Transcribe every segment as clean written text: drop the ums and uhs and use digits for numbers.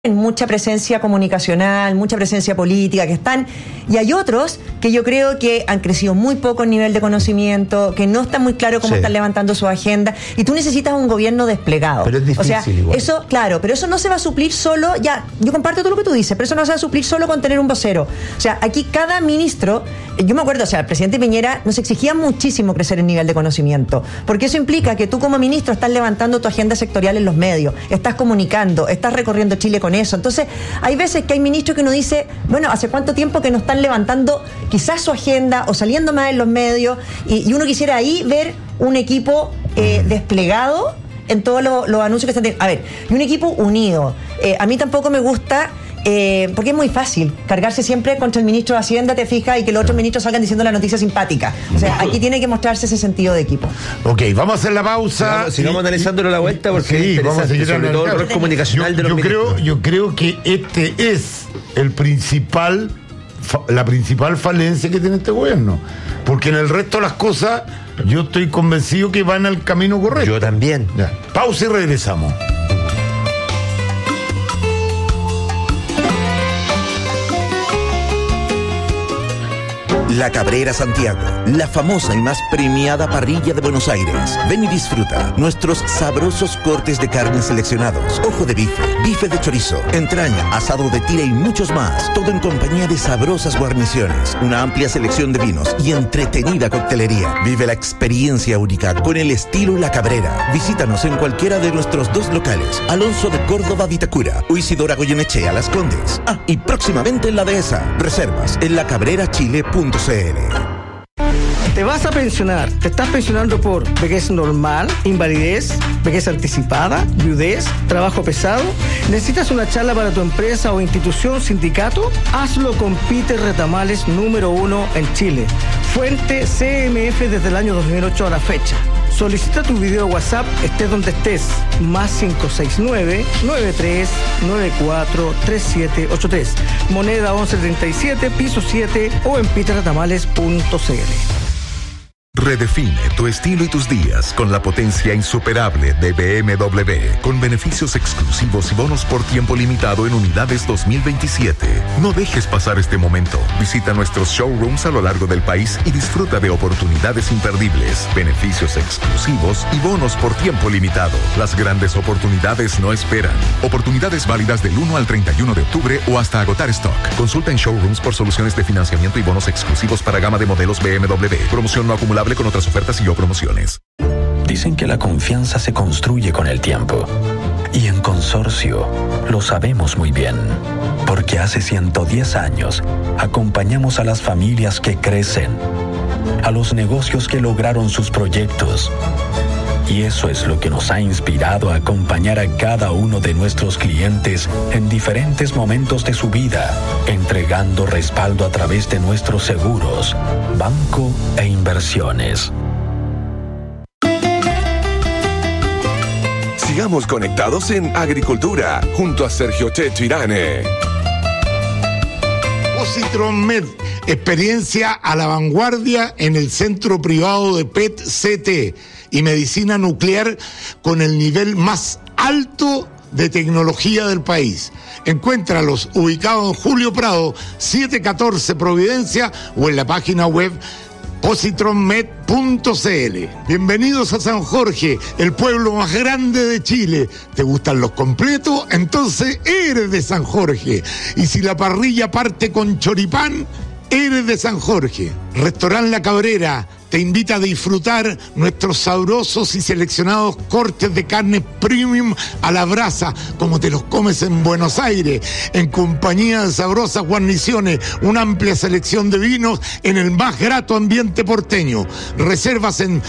mucha presencia comunicacional, mucha presencia política que están, y hay otros que yo creo que han crecido muy poco en nivel de conocimiento, que no está muy claro cómo están levantando su agenda, y tú necesitas un gobierno desplegado. Pero es difícil, o sea, igual. Eso, claro, pero eso no se va a suplir solo, ya, yo comparto todo lo que tú dices, pero eso no se va a suplir solo con tener un vocero. O sea, aquí cada ministro, yo me acuerdo, o sea, el presidente Piñera nos exigía muchísimo crecer en nivel de conocimiento, porque eso implica que tú como ministro estás levantando tu agenda sectorial en los medios, estás comunicando, estás recorriendo Chile con eso. Entonces, hay veces que hay ministros que uno dice, bueno, ¿hace cuánto tiempo que no están levantando quizás su agenda o saliendo más en los medios? Y uno quisiera ahí ver un equipo desplegado en todos los anuncios que están teniendo. A ver, y un equipo unido. A mí tampoco me gusta, porque es muy fácil cargarse siempre contra el ministro de Hacienda, te fijas, y que los otros ministros salgan diciendo la noticia simpática. O sea, aquí tiene que mostrarse ese sentido de equipo. Ok, vamos a hacer la pausa. Sigamos analizándolo a la vuelta, porque sí, es vamos a seguir sobre todo el rol comunicacional de los ministros. Yo creo que este es la principal falencia que tiene este gobierno, porque en el resto de las cosas yo estoy convencido que van al camino correcto. Yo también. Ya. Pausa y regresamos. La Cabrera Santiago, la famosa y más premiada parrilla de Buenos Aires. Ven y disfruta nuestros sabrosos cortes de carne seleccionados, ojo de bife, bife de chorizo, entraña, asado de tira y muchos más. Todo en compañía de sabrosas guarniciones, una amplia selección de vinos y entretenida coctelería. Vive la experiencia única con el estilo La Cabrera. Visítanos en cualquiera de nuestros dos locales, Alonso de Córdoba, Vitacura, o Isidora Goyenechea, Las Condes. Ah, y próximamente en La Dehesa. Reservas en lacabrerachile.cl. Te vas a pensionar, te estás pensionando por vejez normal, invalidez, vejez anticipada, viudez, trabajo pesado. ¿Necesitas una charla para tu empresa o institución, sindicato? Hazlo con Peter Retamales, número 1 en Chile. Fuente CMF desde el año 2008 a la fecha. Solicita tu video WhatsApp, estés donde estés, más 569-9394-3783. Moneda 1137, piso 7 o en peterretamales.cl. Redefine tu estilo y tus días con la potencia insuperable de BMW, con beneficios exclusivos y bonos por tiempo limitado en unidades 2027. No dejes pasar este momento. Visita nuestros showrooms a lo largo del país y disfruta de oportunidades imperdibles, beneficios exclusivos y bonos por tiempo limitado. Las grandes oportunidades no esperan. Oportunidades válidas del 1 al 31 de octubre o hasta agotar stock. Consulta en showrooms por soluciones de financiamiento y bonos exclusivos para gama de modelos BMW. Promoción no acumulable con otras ofertas y o promociones. Dicen que la confianza se construye con el tiempo. Y en Consorcio lo sabemos muy bien. Porque hace 110 años acompañamos a las familias que crecen, a los negocios que lograron sus proyectos. Y eso es lo que nos ha inspirado a acompañar a cada uno de nuestros clientes en diferentes momentos de su vida, entregando respaldo a través de nuestros seguros, banco e inversiones. Sigamos conectados en Agricultura, junto a Sergio Checho Irane. Positron Med, experiencia a la vanguardia en el centro privado de PET-CT y medicina nuclear con el nivel más alto de tecnología del país. Encuéntralos ubicados en Julio Prado, 714 Providencia, o en la página web positronmed.cl. Bienvenidos a San Jorge, el pueblo más grande de Chile. ¿Te gustan los completos? Entonces eres de San Jorge. Y si la parrilla parte con choripán, eres de San Jorge. Restaurant La Cabrera te invita a disfrutar nuestros sabrosos y seleccionados cortes de carne premium a la brasa, como te los comes en Buenos Aires, en compañía de sabrosas guarniciones, una amplia selección de vinos en el más grato ambiente porteño. Reservas en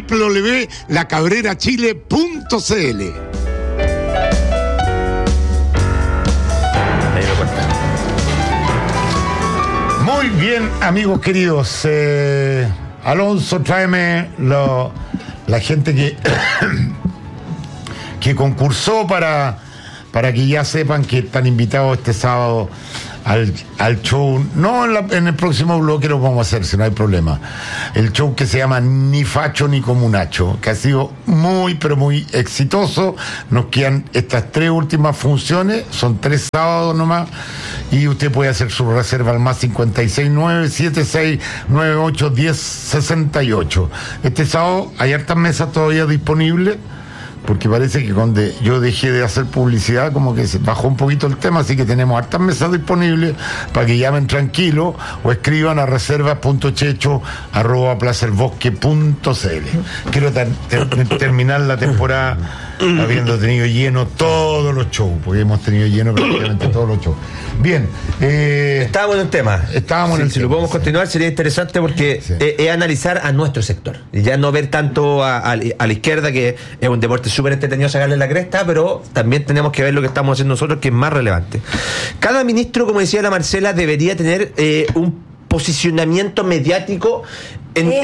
www.lacabrerachile.cl. Muy bien, amigos queridos. Alonso, tráeme la gente que concursó para que ya sepan que están invitados este sábado al show, no en el próximo bloque lo vamos a hacer, si no hay problema. El show que se llama Ni Facho ni Comunacho, que ha sido muy, pero muy exitoso. Nos quedan estas 3 últimas funciones, son 3 sábados nomás, y usted puede hacer su reserva al más 569-7698-1068. Este sábado hay hartas mesas todavía disponibles, porque parece que cuando yo dejé de hacer publicidad como que se bajó un poquito el tema, así que tenemos hartas mesas disponibles para que llamen tranquilo o escriban a reservas.checho@placerbosque.cl. Quiero terminar la temporada habiendo tenido lleno todos los shows, porque hemos tenido lleno prácticamente todos los shows. Bien, estábamos en un tema. Si lo podemos continuar sería interesante, porque es analizar a nuestro sector y ya no ver tanto a la izquierda, que es un deporte súper entretenido sacarle la cresta, pero también tenemos que ver lo que estamos haciendo nosotros, que es más relevante. Cada ministro, como decía la Marcela, debería tener un posicionamiento mediático en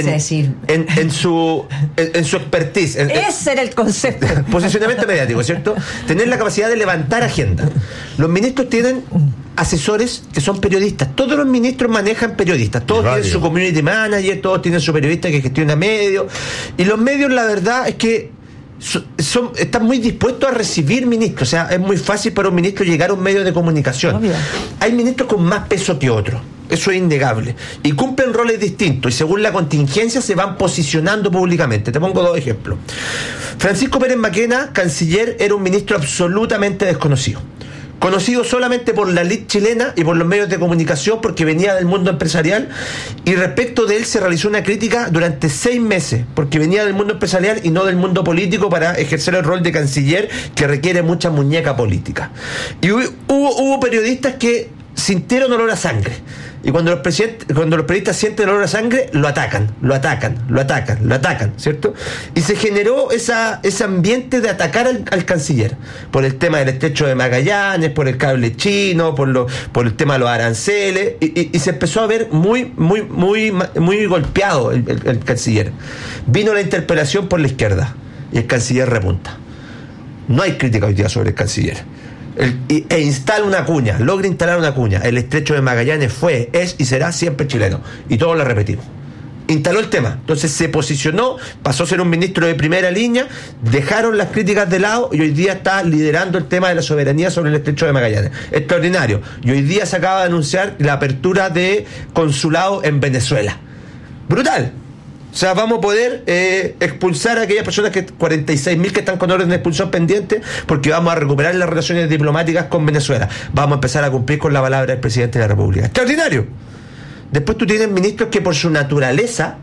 su expertise. Ese era el concepto. Posicionamiento mediático, ¿cierto? Tener la capacidad de levantar agenda. Los ministros tienen asesores que son periodistas. Todos los ministros manejan periodistas. Todos tienen su community manager, todos tienen su periodista que gestiona medios. Y los medios, la verdad es que están muy dispuestos a recibir ministros. O sea, es muy fácil para un ministro llegar a un medio de comunicación. Obvio. Hay ministros con más peso que otros. Eso es innegable. Y cumplen roles distintos y según la contingencia se van posicionando públicamente. Te pongo 2 ejemplos. Francisco Pérez Maquena, canciller, era un ministro absolutamente desconocido. Conocido solamente por la elite chilena y por los medios de comunicación, porque venía del mundo empresarial, y respecto de él se realizó una crítica durante 6 meses, porque venía del mundo empresarial y no del mundo político, para ejercer el rol de canciller, que requiere mucha muñeca política. Y hubo periodistas que sintieron olor a sangre. Y cuando los periodistas sienten olor a sangre, lo atacan, ¿cierto? Y se generó ese ambiente de atacar al canciller, por el tema del estrecho de Magallanes, por el cable chino, por el tema de los aranceles, y se empezó a ver muy golpeado el canciller. Vino la interpelación por la izquierda, y el canciller repunta. No hay crítica hoy día sobre el canciller. Logra instalar una cuña. El estrecho de Magallanes fue, es y será siempre chileno. Y todos lo repetimos. Instaló el tema. Entonces se posicionó, pasó a ser un ministro de primera línea, dejaron las críticas de lado y hoy día está liderando el tema de la soberanía sobre el estrecho de Magallanes. Extraordinario. Y hoy día se acaba de anunciar la apertura de consulado en Venezuela. Brutal. O sea, vamos a poder expulsar a aquellas personas, 46.000 que están con orden de expulsión pendiente, porque vamos a recuperar las relaciones diplomáticas con Venezuela. Vamos a empezar a cumplir con la palabra del presidente de la República. ¡Extraordinario! Después tú tienes ministros que por su naturaleza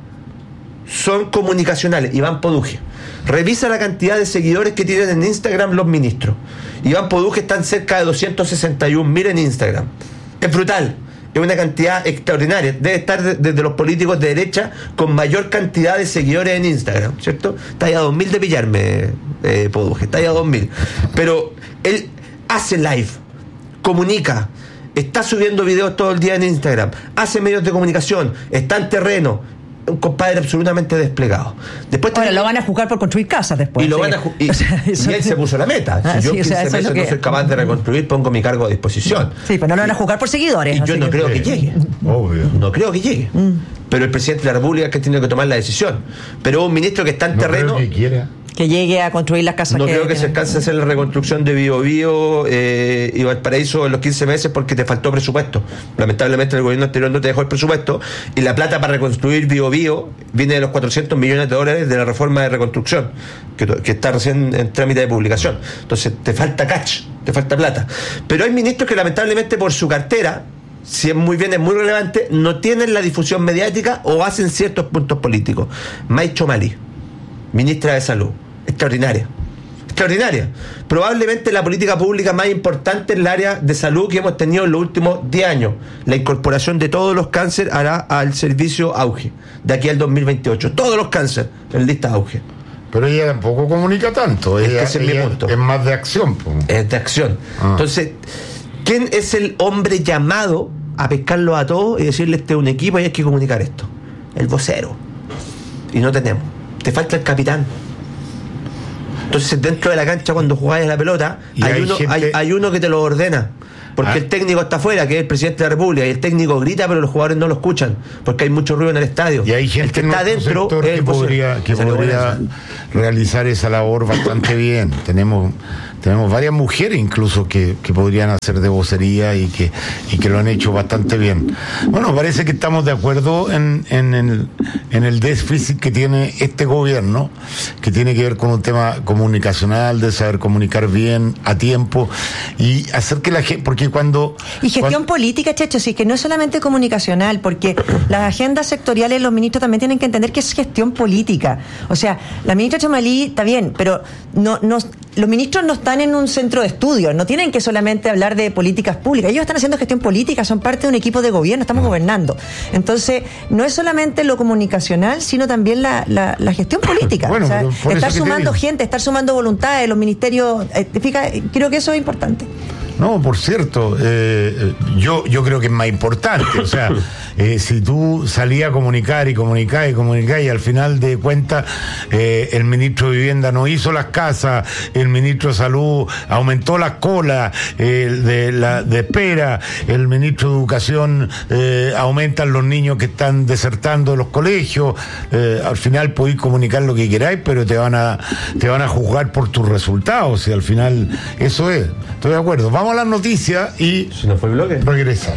son comunicacionales. Iván Poduje. Revisa la cantidad de seguidores que tienen en Instagram los ministros. Iván Poduje están cerca de 261.000 en Instagram. Es brutal. Es una cantidad extraordinaria. Debe estar desde los políticos de derecha con mayor cantidad de seguidores en Instagram, ¿cierto? Está ahí a 2.000 de pillarme, Poduje, está ahí a 2.000. Pero él hace live, comunica, está subiendo videos todo el día en Instagram, hace medios de comunicación, está en terreno. Un compadre absolutamente desplegado. Después ahora lo van a juzgar por construir casas después. Y lo van a y él se puso la meta. Si yo 15 meses no soy capaz de reconstruir, pongo mi cargo a disposición. Sí, pero no lo van a juzgar por seguidores. Y yo no creo que llegue. Obvio. No creo que llegue. Pero el presidente de la República es que tiene que tomar la decisión. Pero un ministro que está en terreno. Creo que quiera. Que llegue a construir las casas. No creo que se alcance a hacer la reconstrucción de Biobío y Valparaíso en los 15 meses porque te faltó presupuesto. Lamentablemente el gobierno anterior no te dejó el presupuesto y la plata para reconstruir Biobío viene de los $400 millones de la reforma de reconstrucción que está recién en trámite de publicación. Entonces te falta catch, te falta plata. Pero hay ministros que lamentablemente por su cartera, si es muy bien, es muy relevante, no tienen la difusión mediática o hacen ciertos puntos políticos. Maicho Malí, ministra de Salud, extraordinaria. Probablemente la política pública más importante en el área de salud que hemos tenido en los últimos 10 años. La incorporación de todos los cánceres hará al servicio auge de aquí al 2028. Todos los cánceres en lista auge. Pero ella tampoco comunica tanto. Ella es más de acción. Es de acción. Entonces, ¿quién es el hombre llamado a pescarlo a todos y decirle este es un equipo y hay que comunicar esto? El vocero. Y no tenemos. Te falta el capitán. Entonces dentro de la cancha cuando jugáis a la pelota hay uno que te lo ordena. Porque el técnico está afuera, que es el presidente de la República, y el técnico grita, pero los jugadores no lo escuchan, porque hay mucho ruido en el estadio. Y hay gente que está adentro que podría realizar esa labor bastante bien. Tenemos varias mujeres incluso que podrían hacer de vocería y que lo han hecho bastante bien. Bueno, parece que estamos de acuerdo en el déficit que tiene este gobierno, que tiene que ver con un tema comunicacional, de saber comunicar bien, a tiempo, y hacer que la gente, porque y gestión política, Checho, sí, que no es solamente comunicacional, porque las agendas sectoriales, los ministros también tienen que entender que es gestión política. O sea, la ministra Chamalí está bien, pero los ministros no están en un centro de estudios, no tienen que solamente hablar de políticas públicas, ellos están haciendo gestión política, son parte de un equipo de gobierno, estamos gobernando. Entonces, no es solamente lo comunicacional, sino también la gestión política. Bueno, o sea, estar sumando gente, estar sumando voluntades, los ministerios, creo que eso es importante. No, por cierto, yo creo que es más importante. O sea, si tú salías a comunicar y al final de cuentas el ministro de Vivienda no hizo las casas, el ministro de Salud aumentó las colas de espera, el ministro de Educación aumentan los niños que están desertando de los colegios, al final podéis comunicar lo que queráis, pero te van a juzgar por tus resultados, y al final eso es. Estoy de acuerdo. Vamos a las noticias y ¿se nos fue el bloque? Regresamos.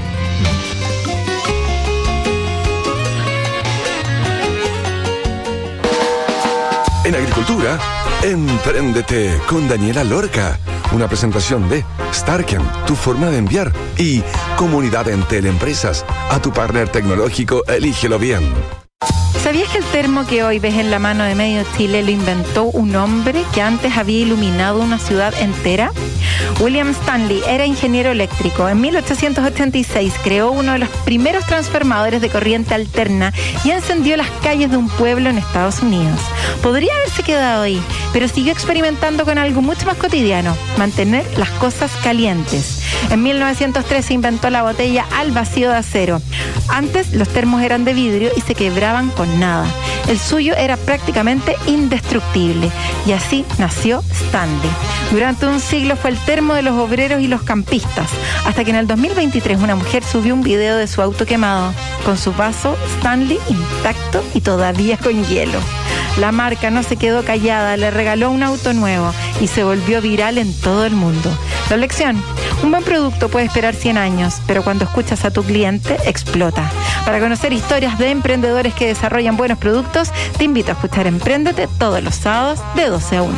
En agricultura, Empréndete con Daniela Lorca. Una presentación de Starken, tu forma de enviar, y Comunidad Entel Empresas. A tu partner tecnológico, elígelo bien. ¿Sabías que el termo que hoy ves en la mano de Medio Chile lo inventó un hombre que antes había iluminado una ciudad entera? William Stanley era ingeniero eléctrico. En 1886 creó uno de los primeros transformadores de corriente alterna y encendió las calles de un pueblo en Estados Unidos. Podría haberse quedado ahí, pero siguió experimentando con algo mucho más cotidiano: mantener las cosas calientes. En 1903 se inventó la botella al vacío de acero. Antes los termos eran de vidrio y se quebraban con nada. El suyo era prácticamente indestructible, y así nació Stanley. Durante un siglo fue el termo de los obreros y los campistas, hasta que en el 2023 una mujer subió un video de su auto quemado, con su vaso Stanley intacto y todavía con hielo. La marca no se quedó callada, le regaló un auto nuevo y se volvió viral en todo el mundo. La lección: un buen producto puede esperar 100 años, pero cuando escuchas a tu cliente, explota. Para conocer historias de emprendedores que desarrollan buenos productos, te invito a escuchar Empréndete todos los sábados de 12 a 1.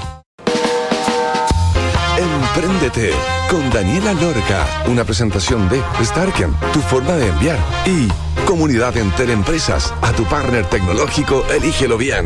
Empréndete con Daniela Lorca. Una presentación de Starken, tu forma de enviar, y Comunidad Entel Empresas. A tu partner tecnológico, elígelo bien.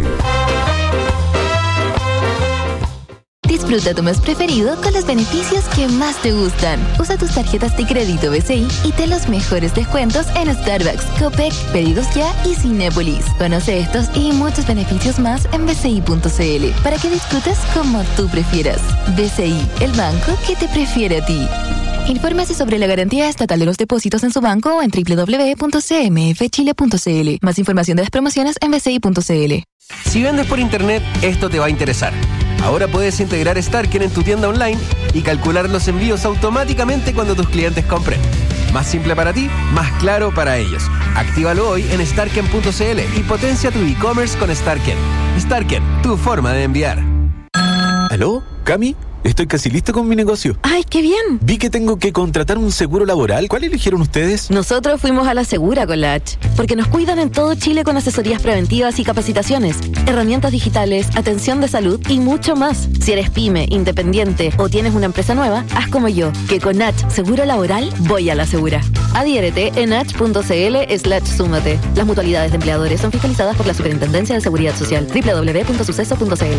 Disfruta tu mes preferido con los beneficios que más te gustan. Usa tus tarjetas de crédito BCI y ten los mejores descuentos en Starbucks, Copec, Pedidos Ya y Cinépolis. Conoce estos y muchos beneficios más en bci.cl para que disfrutes como tú prefieras. BCI, el banco que te prefiere a ti. Infórmese sobre la garantía estatal de los depósitos en su banco o en www.cmfchile.cl. Más información de las promociones en bci.cl. Si vendes por internet, esto te va a interesar. Ahora puedes integrar Starken en tu tienda online y calcular los envíos automáticamente cuando tus clientes compren. Más simple para ti, más claro para ellos. Actívalo hoy en starken.cl y potencia tu e-commerce con Starken. Starken, tu forma de enviar. ¿Aló? ¿Cami? Estoy casi listo con mi negocio. ¡Ay, qué bien! Vi que tengo que contratar un seguro laboral. ¿Cuál eligieron ustedes? Nosotros fuimos a La Segura con la H, porque nos cuidan en todo Chile con asesorías preventivas y capacitaciones, herramientas digitales, atención de salud y mucho más. Si eres pyme, independiente o tienes una empresa nueva, haz como yo, que con H Seguro Laboral voy a La Segura. Adhiérete en h.cl/súmate. Las mutualidades de empleadores son fiscalizadas por la Superintendencia de Seguridad Social. www.suceso.cl.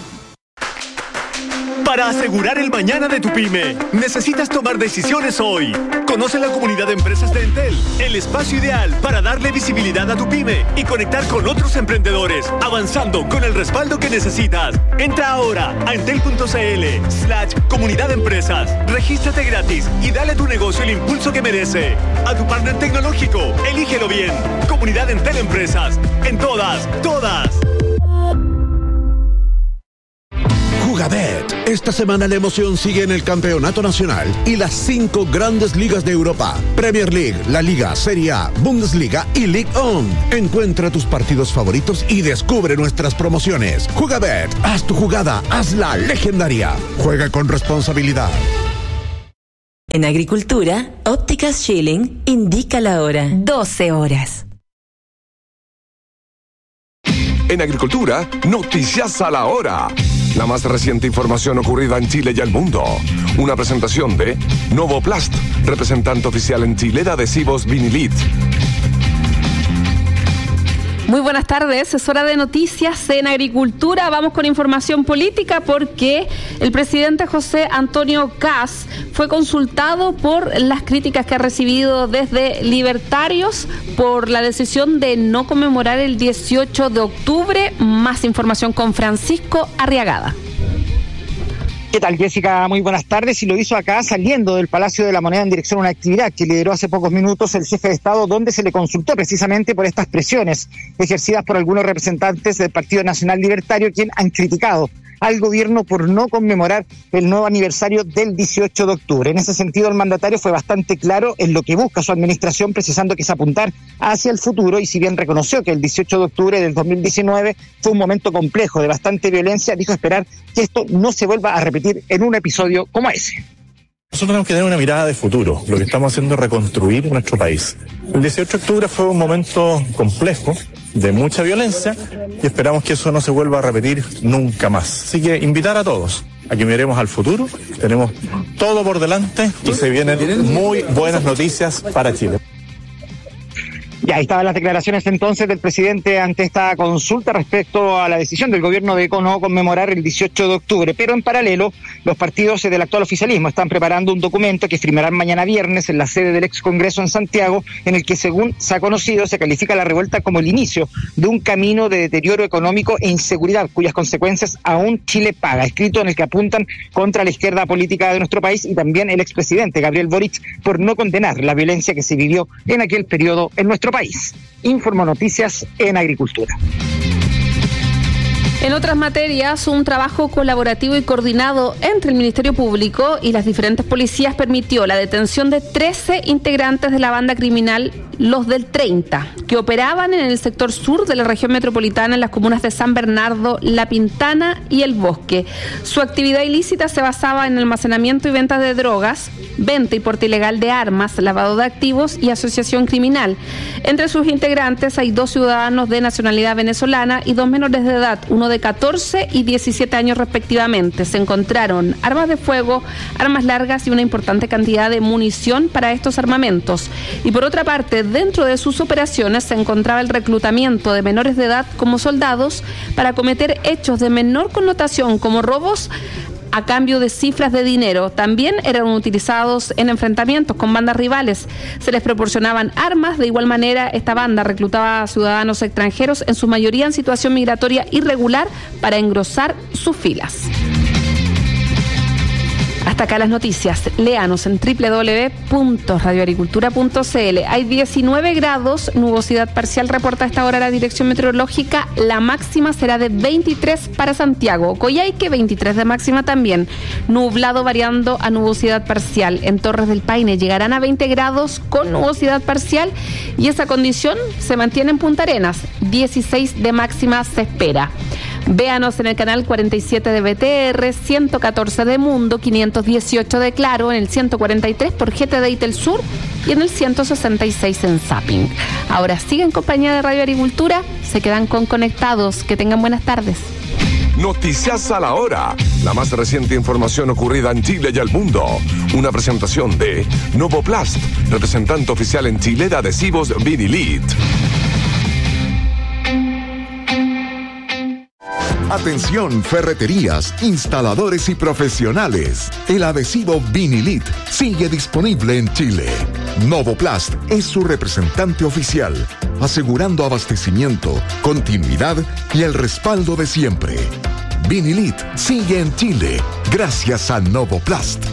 Para asegurar el mañana de tu pyme, necesitas tomar decisiones hoy. Conoce la comunidad de empresas de Entel, el espacio ideal para darle visibilidad a tu pyme y conectar con otros emprendedores, avanzando con el respaldo que necesitas. Entra ahora a entel.cl/comunidad de empresas. Regístrate gratis y dale a tu negocio el impulso que merece. A tu partner tecnológico, elígelo bien. Comunidad Entel Empresas. En todas. Jugabet, Esta semana la emoción sigue en el Campeonato Nacional y las 5 grandes ligas de Europa: Premier League, La Liga, Serie A, Bundesliga y Ligue 1. Encuentra tus partidos favoritos y descubre nuestras promociones. Jugabet, haz tu jugada, hazla legendaria. Juega con responsabilidad. En Agricultura, Ópticas Schilling indica la hora: 12 horas. En Agricultura, noticias a la hora. La más reciente información ocurrida en Chile y el mundo. Una presentación de Novoplast, representante oficial en Chile de adhesivos Vinilit. Muy buenas tardes, es hora de noticias en Agricultura. Vamos con información política porque el presidente José Antonio Kast fue consultado por las críticas que ha recibido desde libertarios por la decisión de no conmemorar el 18 de octubre. Más información con Francisco Arriagada. ¿Qué tal, Jessica? Muy buenas tardes. Y lo hizo acá saliendo del Palacio de la Moneda en dirección a una actividad que lideró hace pocos minutos el jefe de Estado, donde se le consultó precisamente por estas presiones ejercidas por algunos representantes del Partido Nacional Libertario, quien han criticado al gobierno por no conmemorar el nuevo aniversario del 18 de octubre. En ese sentido, el mandatario fue bastante claro en lo que busca su administración, precisando que es apuntar hacia el futuro, y si bien reconoció que el 18 de octubre del 2019 fue un momento complejo de bastante violencia, dijo esperar que esto no se vuelva a repetir en un episodio como ese. Nosotros tenemos que tener una mirada de futuro. Lo que estamos haciendo es reconstruir nuestro país. El 18 de octubre fue un momento complejo, de mucha violencia, y esperamos que eso no se vuelva a repetir nunca más. Así que invitar a todos a que miremos al futuro. Tenemos todo por delante y se vienen muy buenas noticias para Chile. Ya, ahí estaban las declaraciones entonces del presidente ante esta consulta respecto a la decisión del gobierno de no conmemorar el 18 de octubre. Pero en paralelo, los partidos del actual oficialismo están preparando un documento que firmarán mañana viernes en la sede del ex Congreso en Santiago, en el que, según se ha conocido, se califica la revuelta como el inicio de un camino de deterioro económico e inseguridad, cuyas consecuencias aún Chile paga. Escrito en el que apuntan contra la izquierda política de nuestro país y también el expresidente Gabriel Boric por no condenar la violencia que se vivió en aquel periodo en nuestro país. Informo Noticias en Agricultura. En otras materias, un trabajo colaborativo y coordinado entre el Ministerio Público y las diferentes policías permitió la detención de 13 integrantes de la banda criminal Los del 30, que operaban en el sector sur de la región metropolitana en las comunas de San Bernardo, La Pintana y El Bosque. Su actividad ilícita se basaba en almacenamiento y venta de drogas, venta y porte ilegal de armas, lavado de activos y asociación criminal. Entre sus integrantes hay 2 ciudadanos de nacionalidad venezolana y 2 menores de edad, uno de 14 y 17 años respectivamente. Se encontraron armas de fuego, armas largas y una importante cantidad de munición para estos armamentos. Y por otra parte, dentro de sus operaciones se encontraba el reclutamiento de menores de edad como soldados para cometer hechos de menor connotación como robos a cambio de cifras de dinero. También eran utilizados en enfrentamientos con bandas rivales. Se les proporcionaban armas. De igual manera, esta banda reclutaba a ciudadanos extranjeros, en su mayoría en situación migratoria irregular, para engrosar sus filas. Hasta acá las noticias. Léanos en www.radioagricultura.cl. Hay 19 grados, nubosidad parcial, reporta a esta hora la Dirección Meteorológica. La máxima será de 23 para Santiago. Coyhaique, 23 de máxima también. Nublado variando a nubosidad parcial. En Torres del Paine llegarán a 20 grados con nubosidad parcial, y esa condición se mantiene en Punta Arenas. 16 de máxima se espera. Véanos en el canal 47 de BTR, 114 de Mundo, 518 de Claro, en el 143 por GTD Telsur y en el 166 en Zapping. Ahora sigue en compañía de Radio Agricultura, se quedan con Conectados. Que tengan buenas tardes. Noticias a la hora. La más reciente información ocurrida en Chile y el mundo. Una presentación de Novoplast, representante oficial en Chile de adhesivos Vinilit. Atención, ferreterías, instaladores y profesionales. El adhesivo Vinilit sigue disponible en Chile. Novoplast es su representante oficial, asegurando abastecimiento, continuidad y el respaldo de siempre. Vinilit sigue en Chile gracias a Novoplast.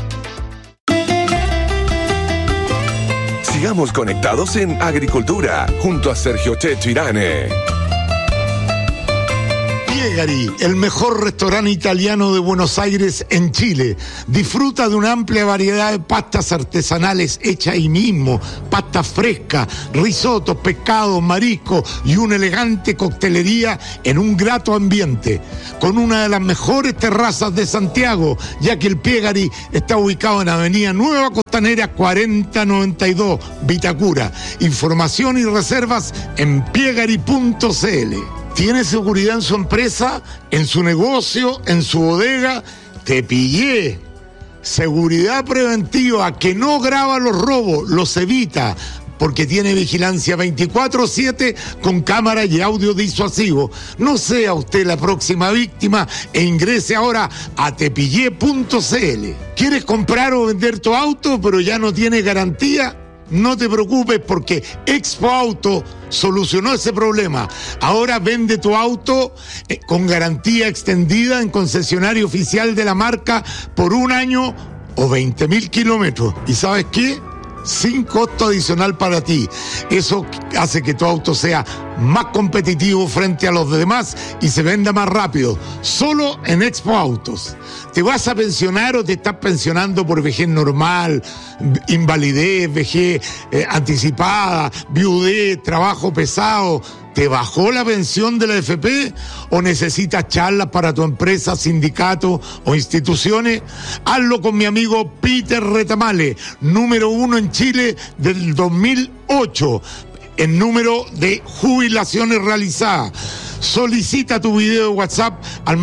Sigamos conectados en Agricultura junto a Sergio Checho Irane. Piegari, el mejor restaurante italiano de Buenos Aires en Chile. Disfruta de una amplia variedad de pastas artesanales hechas ahí mismo, pastas frescas, risotos, pescados, mariscos y una elegante coctelería en un grato ambiente, con una de las mejores terrazas de Santiago, ya que el Piegari está ubicado en Avenida Nueva Costanera 4092, Vitacura. Información y reservas en piegari.cl. ¿Tiene seguridad en su empresa, en su negocio, en su bodega? Te pillé. Seguridad preventiva que no graba los robos, los evita, porque tiene vigilancia 24/7 con cámara y audio disuasivo. No sea usted la próxima víctima e ingrese ahora a tepillé.cl. ¿Quieres comprar o vender tu auto pero ya no tiene garantía? No te preocupes, porque Expo Auto solucionó ese problema. Ahora vende tu auto con garantía extendida en concesionario oficial de la marca por 1 año o 20.000 kilómetros. ¿Y sabes qué? Sin costo adicional para ti. Eso hace que tu auto sea más competitivo frente a los demás y se venda más rápido. Solo en Expo Autos. ¿Te vas a pensionar o te estás pensionando por vejez normal, invalidez, vejez anticipada, viudez, trabajo pesado? ¿Te bajó la pensión de la AFP o necesitas charlas para tu empresa, sindicato o instituciones? Hazlo con mi amigo Peter Retamale, número 1 en Chile del 2008 en número de jubilaciones realizadas. Solicita tu video de WhatsApp al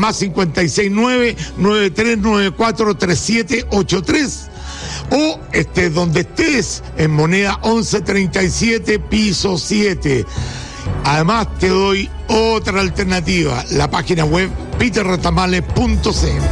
+569-9394-3783 o estés donde estés, en Moneda 1137, piso 7. Además te doy otra alternativa, la página web peterretamale.cl.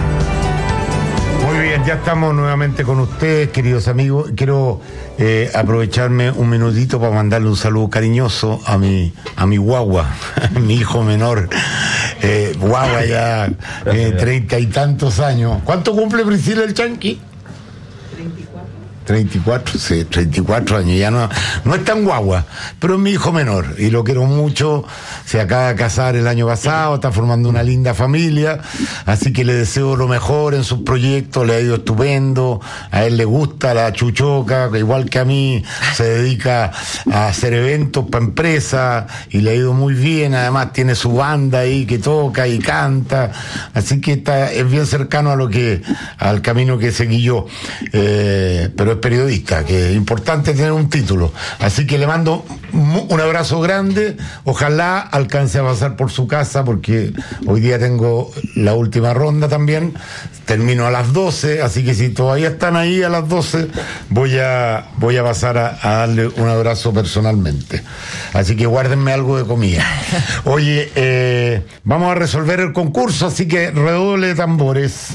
Muy bien, ya estamos nuevamente con ustedes, queridos amigos. Quiero aprovecharme un minutito para mandarle un saludo cariñoso a mi guagua, mi hijo menor. Guagua ya, 30 y tantos años. ¿Cuánto cumple Priscila el Chanqui? 34, sí, 34 años, ya no es tan guagua, pero es mi hijo menor y lo quiero mucho. Se acaba de casar el año pasado, está formando una linda familia, así que le deseo lo mejor en sus proyectos. Le ha ido estupendo, a él le gusta la chuchoca, igual que a mí, se dedica a hacer eventos para empresas y le ha ido muy bien. Además tiene su banda ahí que toca y canta, así que es bien cercano al camino que seguí yo, pero es periodista, que es importante tener un título. Así que le mando un abrazo grande. Ojalá alcance a pasar por su casa, porque hoy día tengo la última ronda también. Termino a las 12, así que si todavía están ahí a las 12, voy a pasar a darle un abrazo personalmente. Así que guárdenme algo de comida. Oye, vamos a resolver el concurso, así que redoble de tambores.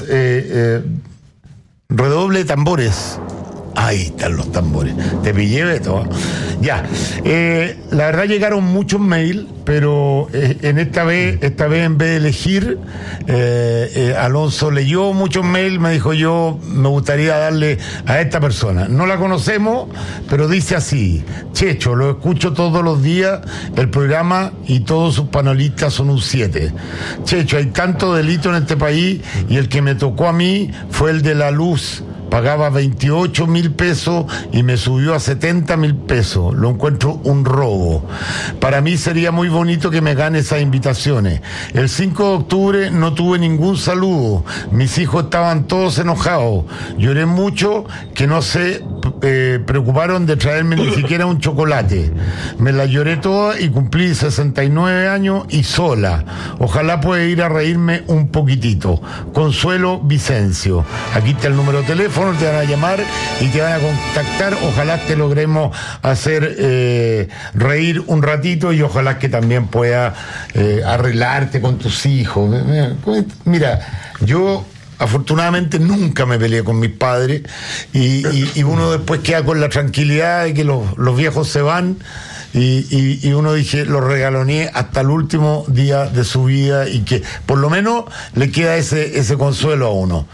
Redoble de tambores. Ahí están los tambores. Te pillé, Beto. Ya. La verdad llegaron muchos mails, pero esta vez en vez de elegir, Alonso leyó muchos mails, me dijo: yo me gustaría darle a esta persona. No la conocemos, pero dice así: Checho, lo escucho todos los días, el programa, y todos sus panelistas son un 7. Checho, hay tanto delito en este país y el que me tocó a mí fue el de la luz. Pagaba 28.000 pesos y me subió a 70.000 pesos. Lo encuentro un robo. Para mí sería muy bonito que me gane esas invitaciones. El 5 de octubre no tuve ningún saludo. Mis hijos estaban todos enojados. Lloré mucho, que no se preocuparon de traerme ni siquiera un chocolate. Me la lloré toda y cumplí 69 años y sola. Ojalá pueda ir a reírme un poquitito. Consuelo Vicencio. Aquí está el número de teléfono. Te van a llamar y te van a contactar. Ojalá te logremos hacer reír un ratito, y ojalá que también pueda arreglarte con tus hijos. Mira, yo afortunadamente nunca me peleé con mis padres, y uno después queda con la tranquilidad de que los viejos se van. Y uno dije, lo regaloneé hasta el último día de su vida, y que por lo menos le queda ese consuelo a uno.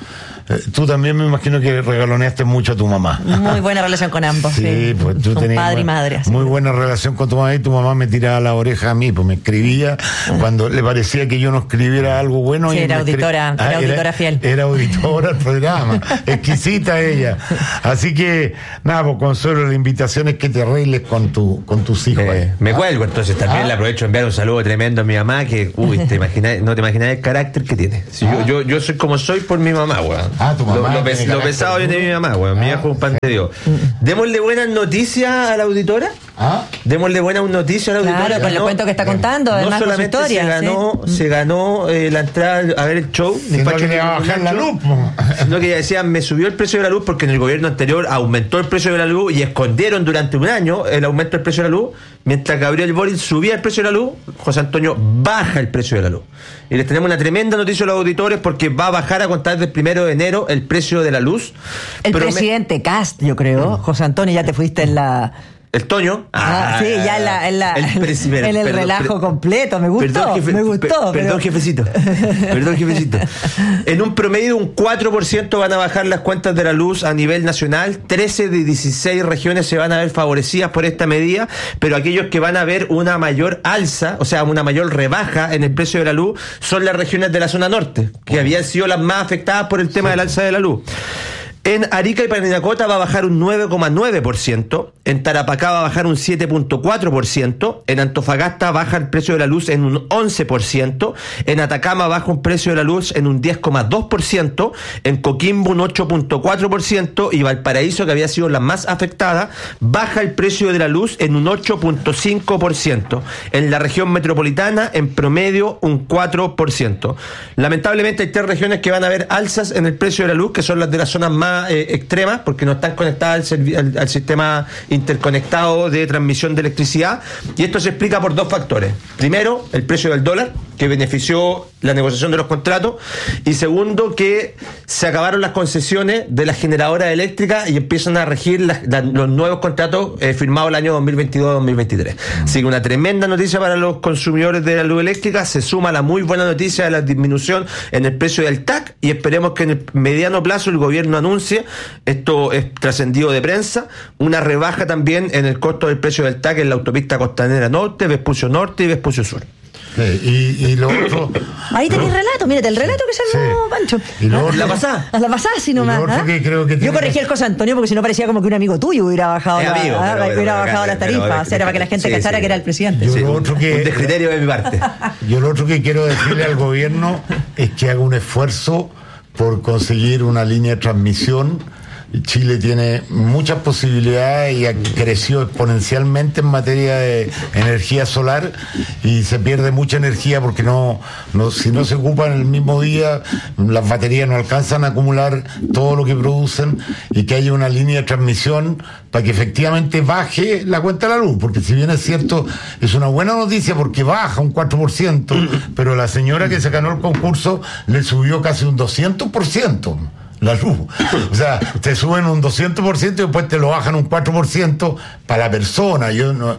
Tú también me imagino que regaloneaste mucho a tu mamá. Muy buena relación con ambos. Sí, pues tú Son tenías padre y madre. Así. muy buena relación con tu mamá y tu mamá me tiraba la oreja a mí, pues me escribía cuando le parecía que yo no escribiera algo bueno. Sí, y era auditora, era auditora fiel. Era auditora del programa, exquisita ella. Así que, nada, pues Consuelo, la invitación es que te arregles con tus hijos. Me cuelgo, entonces también le aprovecho a enviar un saludo tremendo a mi mamá, que, no te imaginas el carácter que tiene. Si yo soy como soy por mi mamá, weón. Tu mamá. Lo pesado viene de mi mamá, weón. Mi hija es un pan de Dios. Démosle buenas noticias a la auditora. Démosle buenas noticias a la auditora. Claro, con el cuento que está contando, además, no solamente con su historia, se ganó la entrada a ver el show. Sino que le va a bajar la luz. Sino que ya decían, me subió el precio de la luz porque en el gobierno anterior aumentó el precio de la luz y escondieron durante un año el aumento del precio de la luz. Mientras Gabriel Boric subía el precio de la luz, José Antonio baja el precio de la luz. Y les tenemos una tremenda noticia a los auditores porque va a bajar a contar del 1 de enero el precio de la luz. El presidente Cast, yo creo. José Antonio, ya te fuiste en la... El Toño. Sí, ya en el relajo completo. Me gustó. Perdón, jefecito. Perdón, jefecito. En un promedio, un 4% van a bajar las cuentas de la luz a nivel nacional. 13 de 16 regiones se van a ver favorecidas por esta medida, pero aquellos que van a ver una mayor alza, o sea, una mayor rebaja en el precio de la luz, son las regiones de la zona norte, que habían sido las más afectadas por el tema del alza de la luz. En Arica y Parinacota va a bajar un 9,9%, en Tarapacá va a bajar un 7,4%, en Antofagasta baja el precio de la luz en un 11%, en Atacama baja un precio de la luz en un 10,2%, en Coquimbo un 8,4% y Valparaíso, que había sido la más afectada, baja el precio de la luz en un 8,5%. En la región metropolitana, en promedio, un 4%. Lamentablemente hay 3 regiones que van a ver alzas en el precio de la luz, que son las de las zonas más extremas, porque no están conectadas al sistema interconectado de transmisión de electricidad, y esto se explica por 2 factores. Primero, el precio del dólar, que benefició la negociación de los contratos, y segundo, que se acabaron las concesiones de las generadoras eléctricas y empiezan a regir los nuevos contratos firmados el año 2022-2023. Así que una tremenda noticia para los consumidores de la luz eléctrica. Se suma la muy buena noticia de la disminución en el precio del TAC, y esperemos que en el mediano plazo el gobierno anuncie, esto es trascendido de prensa, una rebaja también en el costo del precio del TAC en la autopista Costanera Norte, Vespucio Norte y Vespucio Sur. Y lo otro... Ahí tenés relato, mírate, el relato que se armó Pancho. La pasada. La pasada, sí, nomás. Yo corregí el José Antonio porque si no parecía como que un amigo tuyo hubiera bajado las tarifas. Era para que la gente cachara que era el presidente. Un descriterio de mi parte. Yo lo otro que quiero decirle al gobierno es que haga un esfuerzo por conseguir una línea de transmisión. Chile tiene muchas posibilidades y creció exponencialmente en materia de energía solar, y se pierde mucha energía porque si no se ocupa en el mismo día, las baterías no alcanzan a acumular todo lo que producen, y que haya una línea de transmisión para que efectivamente baje la cuenta de la luz, porque si bien es cierto, es una buena noticia porque baja un 4%, pero la señora que se ganó el concurso le subió casi un 200% la luz. O sea, te suben un 200% y después te lo bajan un 4% para la persona. Yo no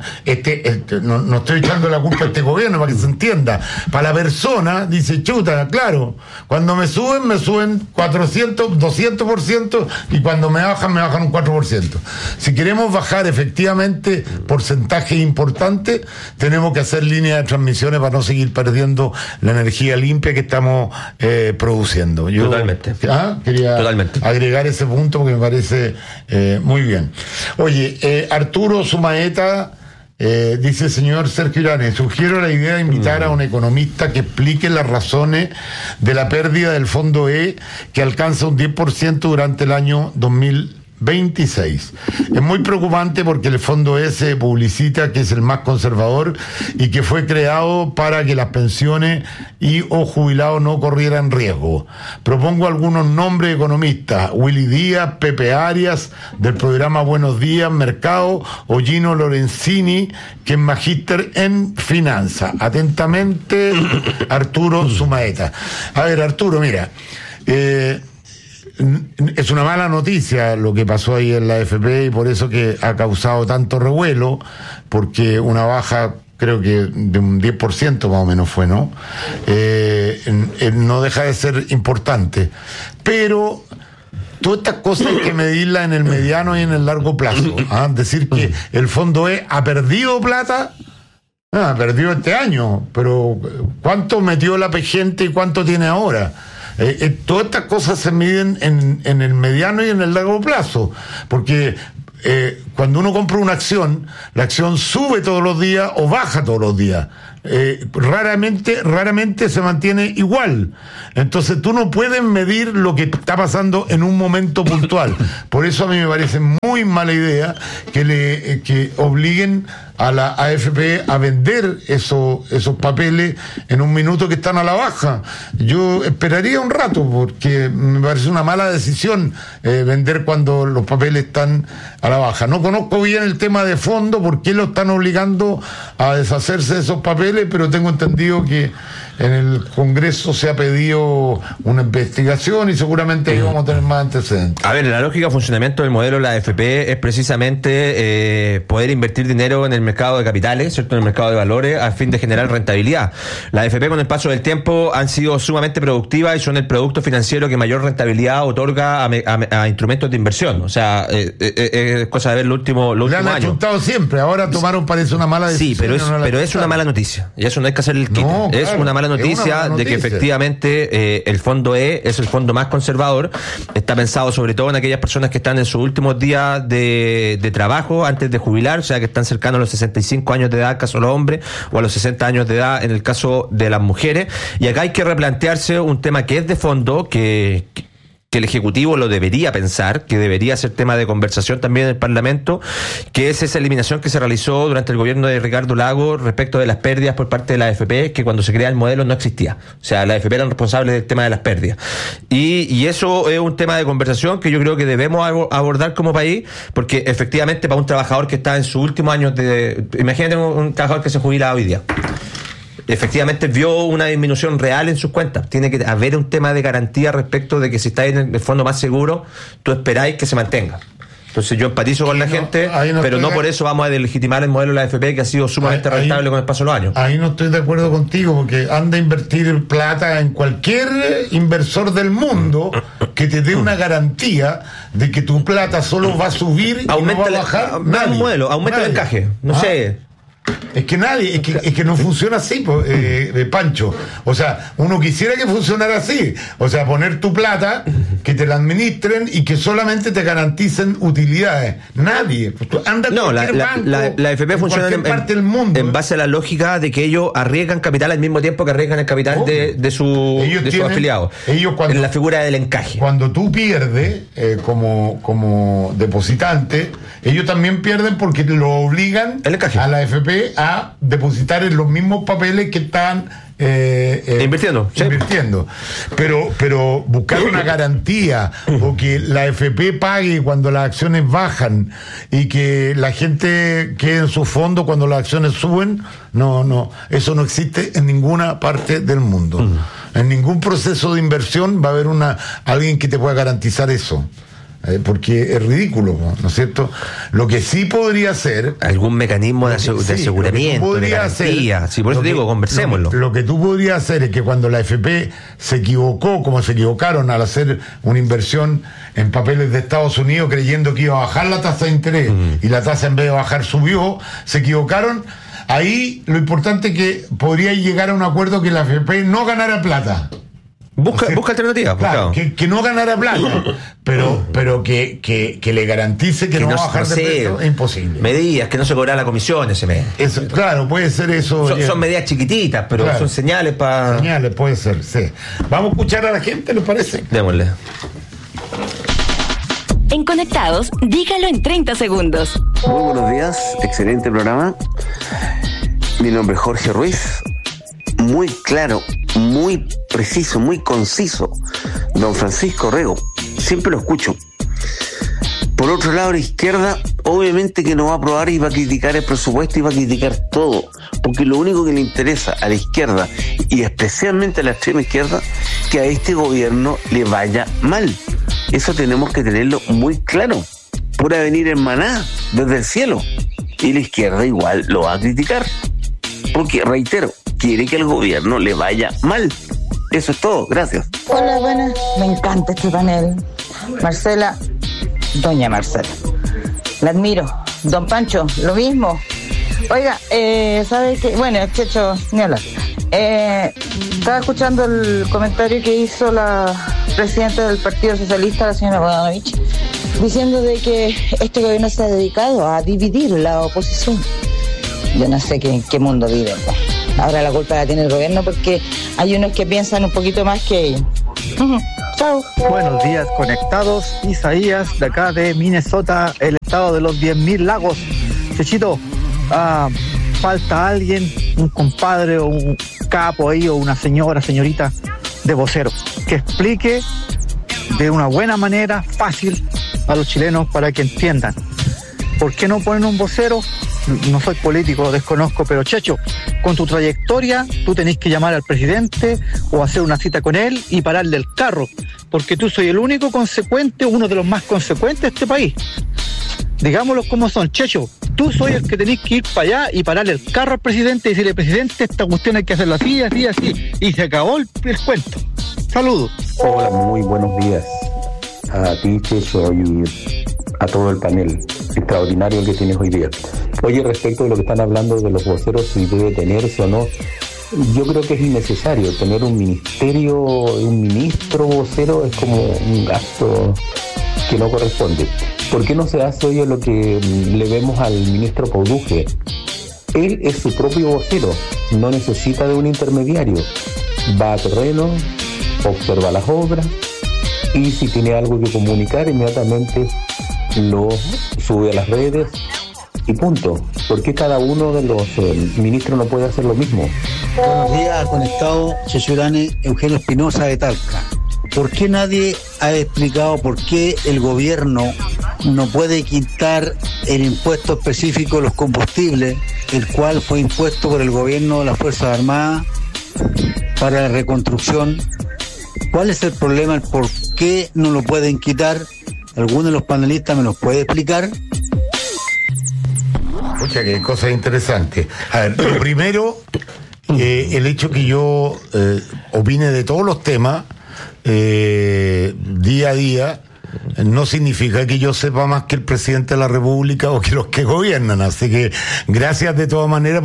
estoy echando la culpa a este gobierno, para que se entienda. Para la persona, dice, chuta, claro, cuando me suben 400, 200%, y cuando me bajan un 4%. Si queremos bajar efectivamente porcentajes importantes, tenemos que hacer líneas de transmisiones para no seguir perdiendo la energía limpia que estamos produciendo. Totalmente. Quería Totalmente agregar ese punto porque me parece muy bien. Oye, Arturo Sumaeta dice: señor Sergio Iranes, sugiero la idea de invitar a un economista que explique las razones de la pérdida del fondo E, que alcanza un 10% durante el año 2026. Es muy preocupante porque el fondo E se publicita que es el más conservador y que fue creado para que las pensiones y o jubilados no corrieran riesgo. Propongo algunos nombres de economistas: Willy Díaz, Pepe Arias del programa Buenos Días Mercado, o Gino Lorenzini, que es magíster en finanzas. Atentamente, Arturo Sumaeta. A ver, Arturo, mira, es una mala noticia lo que pasó ahí en la AFP, y por eso que ha causado tanto revuelo, porque una baja, creo que de un 10% más o menos fue, ¿no? No deja de ser importante, pero todas estas cosas hay que medirlas en el mediano y en el largo plazo. Decir que el Fondo E ha perdido plata, perdió este año, pero ¿cuánto metió la gente y cuánto tiene ahora? Todas estas cosas se miden en el mediano y en el largo plazo, porque cuando uno compra una acción, la acción sube todos los días o baja todos los días. Raramente se mantiene igual. Entonces tú no puedes medir lo que está pasando en un momento puntual. Por eso a mí me parece muy mala idea que obliguen a la AFP a vender esos papeles en un minuto que están a la baja. Yo esperaría un rato, porque me parece una mala decisión vender cuando los papeles están a la baja. No conozco bien el tema de fondo, por qué lo están obligando a deshacerse de esos papeles, pero tengo entendido que en el Congreso se ha pedido una investigación y seguramente ahí vamos a tener más antecedentes. A ver, la lógica de funcionamiento del modelo de la AFP es precisamente poder invertir dinero en el mercado de capitales, ¿cierto? En el mercado de valores, a fin de generar rentabilidad. La AFP, con el paso del tiempo, han sido sumamente productivas y son el producto financiero que mayor rentabilidad otorga a instrumentos de inversión. O sea, es cosa de ver los últimos años. Le han achuntado siempre, ahora tomaron, parece una mala decisión. Sí, pero es una mala noticia. Y eso no hay que hacer el quite. No, claro, es una mala noticia de que efectivamente el Fondo E es el fondo más conservador. Está pensado sobre todo en aquellas personas que están en sus últimos días de trabajo antes de jubilar, o sea, que están cercanos a los 65 años de edad, en el caso de los hombres, o a los 60 años de edad en el caso de las mujeres. Y acá hay que replantearse un tema que es de fondo, que el Ejecutivo lo debería pensar, que debería ser tema de conversación también en el Parlamento, que es esa eliminación que se realizó durante el gobierno de Ricardo Lagos respecto de las pérdidas por parte de la AFP, que cuando se crea el modelo no existía. O sea, la AFP eran responsables del tema de las pérdidas. Y eso es un tema de conversación que yo creo que debemos abordar como país, porque efectivamente para un trabajador que está en sus últimos años imagínate un trabajador que se jubila hoy día. Efectivamente vio una disminución real en sus cuentas. Tiene que haber un tema de garantía respecto de que si estáis en el fondo más seguro, tú esperáis que se mantenga. Entonces yo empatizo con la gente, pero no por eso vamos a delegitimar el modelo de la AFP, que ha sido sumamente rentable con el paso de los años. Ahí no estoy de acuerdo contigo, porque anda a invertir plata en cualquier inversor del mundo que te dé una garantía de que tu plata solo va a subir y no va a bajar. Un modelo, aumenta el encaje, no sé. Es que no funciona así, Pancho. O sea, uno quisiera que funcionara así. O sea, poner tu plata, que te la administren y que solamente te garanticen utilidades. Nadie. La FP funciona en base a la lógica de que ellos arriesgan capital al mismo tiempo que arriesgan el capital de sus afiliados. En la figura del encaje. Cuando tú pierdes como depositante, ellos también pierden porque lo obligan a la FP a depositar en los mismos papeles que están invirtiendo. Pero buscar una garantía o que la FP pague cuando las acciones bajan y que la gente quede en su fondo cuando las acciones suben, no, eso no existe en ninguna parte del mundo. En ningún proceso de inversión va a haber alguien que te pueda garantizar eso. Porque es ridículo, ¿no es cierto? Lo que sí podría ser algún mecanismo de aseguramiento, de garantía. Sí, por eso digo, conversémoslo. Lo que tú podrías hacer es que cuando la FP se equivocó, como se equivocaron al hacer una inversión en papeles de Estados Unidos creyendo que iba a bajar la tasa de interés y la tasa en vez de bajar subió, se equivocaron. Ahí lo importante es que podría llegar a un acuerdo que la FP no ganara plata. Busca alternativas. Claro, que no ganara plata, pero que le garantice que no va a bajar de precio, es imposible. Medidas, que no se cobrara la comisión ese mes. Eso, claro, puede ser eso. Son medidas chiquititas, pero son señales para... Señales, puede ser, sí. Vamos a escuchar a la gente, ¿les parece? Démosle. En Conectados, dígalo en 30 segundos. Muy buenos días, excelente programa. Mi nombre es Jorge Ruiz. Muy claro, muy preciso, muy conciso. Don Francisco Rego, siempre lo escucho. Por otro lado, la izquierda obviamente que no va a aprobar y va a criticar el presupuesto y va a criticar todo, porque lo único que le interesa a la izquierda y especialmente a la extrema izquierda, que a este gobierno le vaya mal. Eso tenemos que tenerlo muy claro. Puede venir en maná desde el cielo y la izquierda igual lo va a criticar, porque reitero, quiere que el gobierno le vaya mal. Eso es todo, gracias. Hola, buenas. Me encanta este panel. Marcela, doña Marcela. La admiro. Don Pancho, lo mismo. Oiga, ¿sabe qué? Bueno, Checho, ni hablar. Estaba escuchando el comentario que hizo la presidenta del Partido Socialista, la señora Bodanovich, diciendo de que este gobierno se ha dedicado a dividir la oposición. Yo no sé en qué mundo viven. Ahora la culpa la tiene el gobierno porque hay unos que piensan un poquito más que ellos. Chao. Buenos días, conectados. Isaías, de acá de Minnesota, el estado de los 10.000 lagos. Chechito, falta alguien, un compadre o un capo ahí, o una señorita de vocero, que explique de una buena manera, fácil, a los chilenos para que entiendan. ¿Por qué no ponen un vocero? No soy político, desconozco, pero Checho, con tu trayectoria, tú tenés que llamar al presidente o hacer una cita con él y pararle el carro, porque tú soy el único consecuente, uno de los más consecuentes de este país. Digámoslo como son, Checho, tú soy el que tenés que ir para allá y pararle el carro al presidente y decirle, presidente, esta cuestión hay que hacerla así, así, así, y se acabó el cuento. Saludos. Hola, muy buenos días a ti, Checho, y a todo el panel extraordinario que tienes hoy día. Oye, respecto de lo que están hablando de los voceros, si debe tenerse o no, yo creo que es innecesario tener un ministerio, un ministro vocero, es como un gasto que no corresponde. ¿Por qué no se hace, oye, lo que le vemos al ministro Poduje? Él es su propio vocero, no necesita de un intermediario. Va a terreno, observa las obras y si tiene algo que comunicar, inmediatamente lo sube a las redes y punto. ¿Por qué cada uno de los ministros no puede hacer lo mismo? Buenos días, conectado, Chechurane, Eugenio Espinosa de Talca. ¿Por qué nadie ha explicado por qué el gobierno no puede quitar el impuesto específico de los combustibles, el cual fue impuesto por el gobierno de las Fuerzas Armadas para la reconstrucción? ¿Cuál es el problema? ¿El por qué no lo pueden quitar? ¿Alguno de los panelistas me los puede explicar? Escucha, qué cosa interesante. A ver, lo primero, el hecho que yo opine de todos los temas día a día no significa que yo sepa más que el presidente de la República o que los que gobiernan, así que gracias de todas maneras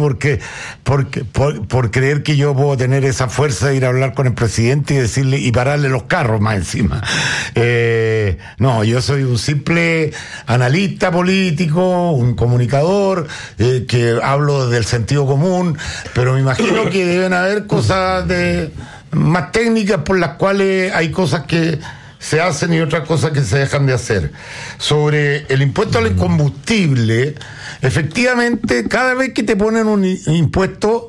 por creer que yo puedo tener esa fuerza de ir a hablar con el presidente y decirle y pararle los carros más encima. No, yo soy un simple analista político, un comunicador, que hablo del sentido común, pero me imagino que deben haber cosas más técnicas por las cuales hay cosas que se hacen y otras cosas que se dejan de hacer. Sobre el impuesto al combustible, efectivamente, cada vez que te ponen un impuesto,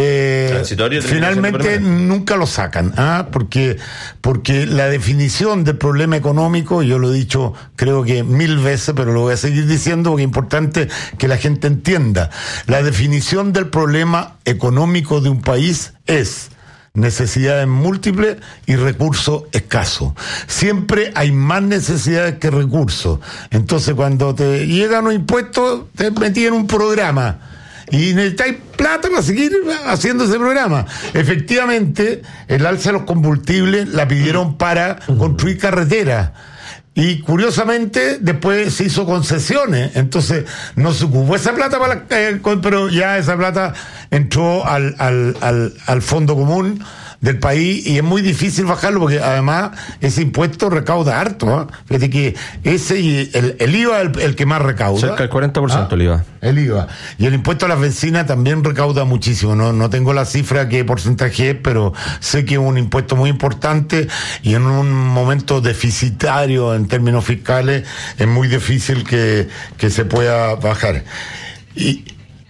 finalmente nunca lo sacan, porque la definición del problema económico, yo lo he dicho creo que 1000 veces, pero lo voy a seguir diciendo porque es importante que la gente entienda. La definición del problema económico de un país es necesidades múltiples y recursos escasos. Siempre hay más necesidades que recursos. Entonces, cuando te llegan los impuestos, te metí en un programa y necesitáis plata para seguir haciendo ese programa. Efectivamente, el alza de los combustibles la pidieron para construir carreteras. Y curiosamente después se hizo concesiones, entonces no se ocupó esa plata pero ya esa plata entró al fondo común del país y es muy difícil bajarlo porque además ese impuesto recauda harto, Fíjate que ese y el IVA es el que más recauda. Cerca del 40% el IVA. El IVA. Y el impuesto a las bencinas también recauda muchísimo. No tengo la cifra qué porcentaje es, pero sé que es un impuesto muy importante y en un momento deficitario en términos fiscales es muy difícil que se pueda bajar. Y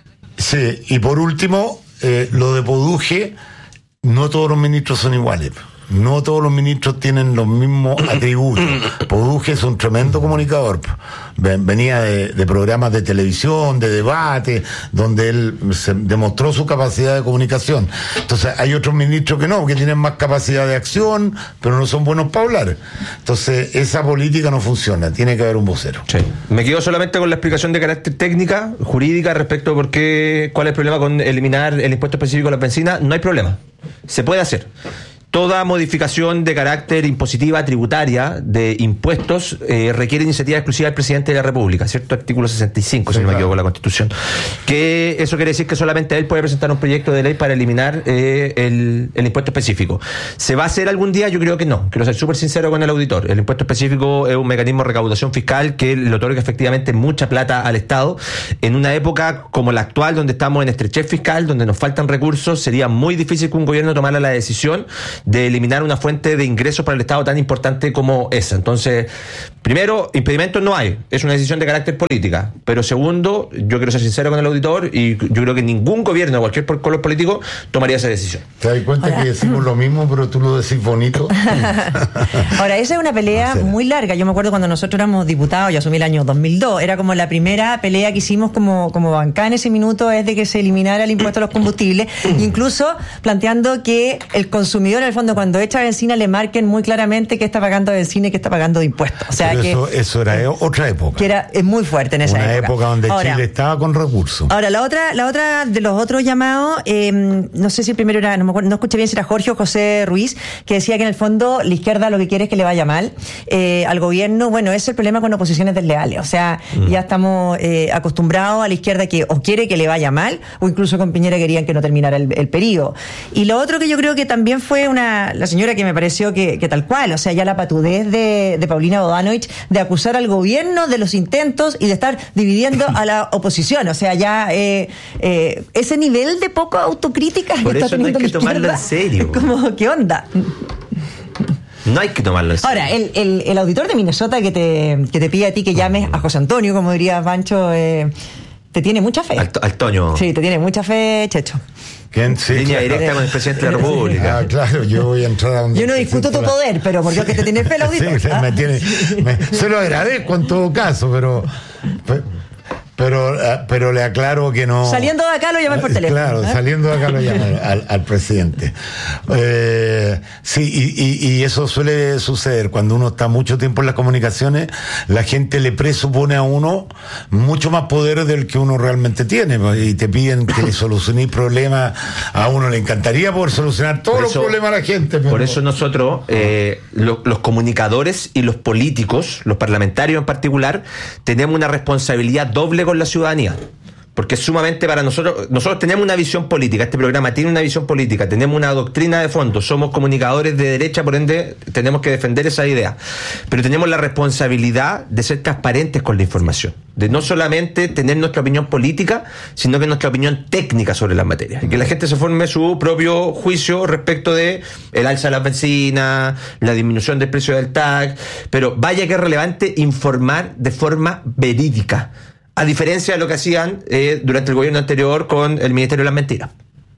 por último, lo de Poduje, no todos los ministros son iguales. No todos los ministros tienen los mismos atributos. Poduje es un tremendo comunicador. Venía de programas de televisión, de debate, donde él se demostró su capacidad de comunicación. Entonces hay otros ministros que no, que tienen más capacidad de acción, pero no son buenos para hablar. Entonces esa política no funciona, tiene que haber un vocero. Sí. Me quedo solamente con la explicación de carácter técnica, jurídica, respecto a cuál es el problema con eliminar el impuesto específico a la benzina. No hay problema, se puede hacer. toda modificación de carácter impositiva, tributaria, de impuestos, requiere iniciativa exclusiva del presidente de la República, ¿cierto? Artículo 65, si no me equivoco, la Constitución. Que eso quiere decir que solamente él puede presentar un proyecto de ley para eliminar el impuesto específico. ¿Se va a hacer algún día? Yo creo que no. Quiero ser súper sincero con el auditor. El impuesto específico es un mecanismo de recaudación fiscal que le otorga efectivamente mucha plata al Estado. En una época como la actual, donde estamos en estrechez fiscal, donde nos faltan recursos, sería muy difícil que un gobierno tomara la decisión de eliminar una fuente de ingresos para el Estado tan importante como esa. Entonces, primero, impedimentos no hay, es una decisión de carácter política, pero segundo, yo quiero ser sincero con el auditor y yo creo que ningún gobierno de cualquier color político tomaría esa decisión. ¿Te das cuenta que decimos lo mismo, pero tú lo decís bonito? Ahora, esa es una pelea muy larga. Yo me acuerdo cuando nosotros éramos diputados, yo asumí el año 2002, era como la primera pelea que hicimos como bancada en ese minuto, es de que se eliminara el impuesto a los combustibles, incluso planteando que el consumidor, en el fondo, cuando echa benzina, le marquen muy claramente qué está pagando de benzina y qué está pagando de impuestos. O sea, pero que eso era otra época. Que era muy fuerte en esa una época donde ahora, Chile estaba con recursos. Ahora, la otra de los otros llamados, no sé si el primero era, no escuché bien si era Jorge o José Ruiz, que decía que en el fondo la izquierda lo que quiere es que le vaya mal al gobierno. Bueno, ese es el problema con oposiciones desleales. O sea, ya estamos acostumbrados a la izquierda que o quiere que le vaya mal, o incluso con Piñera querían que no terminara el periodo. Y lo otro que yo creo que también fue la señora que me pareció que tal cual, o sea, ya la patudez de Paulina Bodanovich de acusar al gobierno de los intentos y de estar dividiendo a la oposición. O sea, ya ese nivel de poco autocrítica por que está teniendo no hay que tomarlo en serio. Como, ¿qué onda? No hay que tomarlo en serio. Ahora, el auditor de Minnesota que te pide a ti que llames a José Antonio, como diría Pancho, te tiene mucha fe. Al Toño. Sí, te tiene mucha fe, Checho. ¿Quién? Sí, línea directa con el presidente de la República. Claro, yo voy a entrar a donde... Yo no discuto tu poder, pero porque que te tiene fe el auditor. Sí, se lo agradezco en todo caso, pero le aclaro que no... Saliendo de acá lo llaman por teléfono. Claro, saliendo de acá lo llaman al presidente. Sí, y eso suele suceder. Cuando uno está mucho tiempo en las comunicaciones, la gente le presupone a uno mucho más poder del que uno realmente tiene. Y te piden que le solucionéis problemas. A uno le encantaría poder solucionar todos los problemas a la gente. Pero... Por eso nosotros, los comunicadores y los políticos, los parlamentarios en particular, tenemos una responsabilidad doble con la ciudadanía, porque es sumamente para nosotros tenemos una visión política, este programa tiene una visión política, tenemos una doctrina de fondo, somos comunicadores de derecha, por ende tenemos que defender esa idea, pero tenemos la responsabilidad de ser transparentes con la información, de no solamente tener nuestra opinión política, sino que nuestra opinión técnica sobre las materias, y que la gente se forme su propio juicio respecto de el alza de las bencinas, la disminución del precio del TAC, pero vaya que es relevante informar de forma verídica, a diferencia de lo que hacían durante el gobierno anterior con el Ministerio de las Mentiras.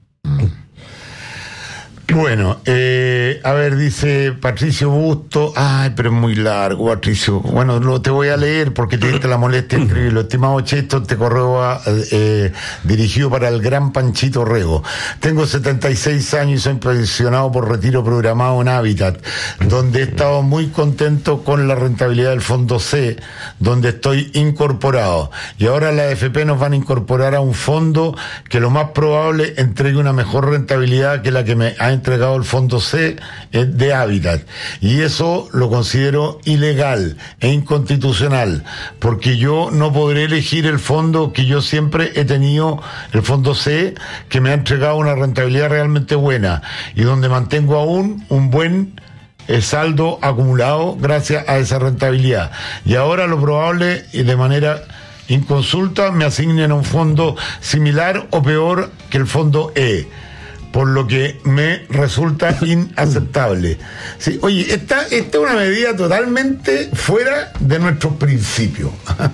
Bueno, a ver, dice Patricio Busto. Ay, pero es muy largo, Patricio. Bueno, te voy a leer porque te diste la molestia de escribirlo. Estimado Cheto, este correo va dirigido para el gran Panchito Rego. Tengo 76 años y soy pensionado por retiro programado en Hábitat, donde he estado muy contento con la rentabilidad del Fondo C, donde estoy incorporado. Y ahora la AFP nos van a incorporar a un fondo que lo más probable entregue una mejor rentabilidad que la que me ha entregado el Fondo C de Hábitat, y eso lo considero ilegal e inconstitucional, porque yo no podré elegir el fondo que yo siempre he tenido, el Fondo C, que me ha entregado una rentabilidad realmente buena y donde mantengo aún un buen saldo acumulado gracias a esa rentabilidad, y ahora lo probable y de manera inconsulta me asignen a un fondo similar o peor que el Fondo E, por lo que me resulta inaceptable. Sí, oye, esta es una medida totalmente fuera de nuestros principios.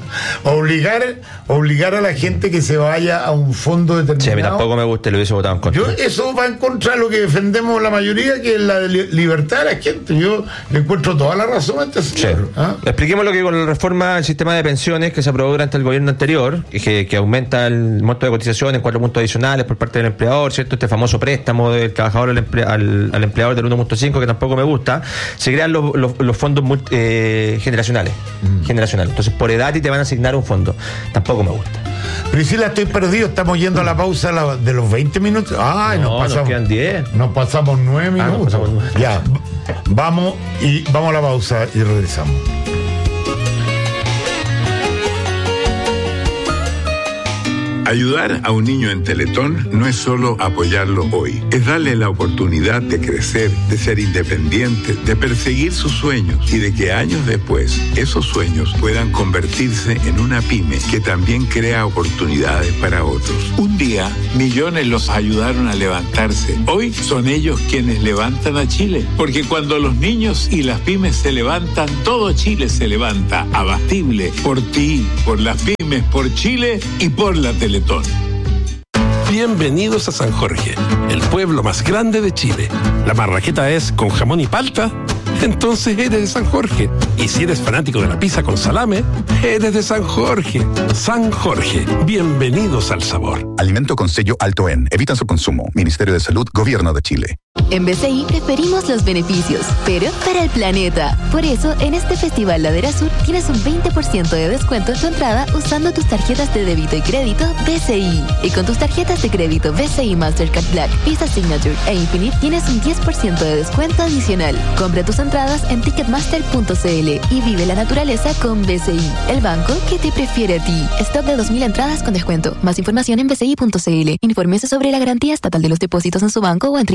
Obligar a la gente que se vaya a un fondo determinado. Sí, a mí tampoco me gusta y lo hubiese votado en contra. Eso va en contra de lo que defendemos la mayoría, que es la libertad de la gente. Yo le encuentro toda la razón a este señor. Sí. Expliquemos lo que con la reforma del sistema de pensiones que se aprobó durante el gobierno anterior, que aumenta el monto de cotización en 4 puntos adicionales por parte del empleador, ¿cierto? Este famoso préstamo del trabajador al empleador del 1.5, que tampoco me gusta. Se crean los fondos generacionales. Entonces, por edad y te van a asignar un fondo. Tampoco me gusta. Priscila, estoy perdido. Estamos yendo a la pausa de los 20 minutos. Ay, nos quedan 10. Nos pasamos 9 minutos. Nos pasamos 9. Ya, vamos a la pausa y regresamos. Ayudar a un niño en Teletón no es solo apoyarlo hoy, es darle la oportunidad de crecer, de ser independiente, de perseguir sus sueños y de que años después esos sueños puedan convertirse en una pyme que también crea oportunidades para otros. Un día, millones los ayudaron a levantarse. Hoy son ellos quienes levantan a Chile, porque cuando los niños y las pymes se levantan, todo Chile se levanta. Abatible por ti, por las pymes, por Chile y por la Teletón. Bienvenidos a San Jorge, el pueblo más grande de Chile. La marraqueta es con jamón y palta, entonces eres de San Jorge. Y si eres fanático de la pizza con salame, eres de San Jorge. San Jorge, bienvenidos al sabor. Alimento con sello Alto En. Evitan su consumo. Ministerio de Salud, Gobierno de Chile. En BCI preferimos los beneficios, pero para el planeta. Por eso, en este Festival Ladera Sur tienes un 20% de descuento en tu entrada usando tus tarjetas de débito y crédito BCI. Y con tus tarjetas de crédito BCI Mastercard Black, Visa Signature e Infinite tienes un 10% de descuento adicional. Compra tus entradas en ticketmaster.cl y vive la naturaleza con BCI, el banco que te prefiere a ti. Stock de 2.000 entradas con descuento. Más información en bci.cl. Infórmese sobre la garantía estatal de los depósitos en su banco o en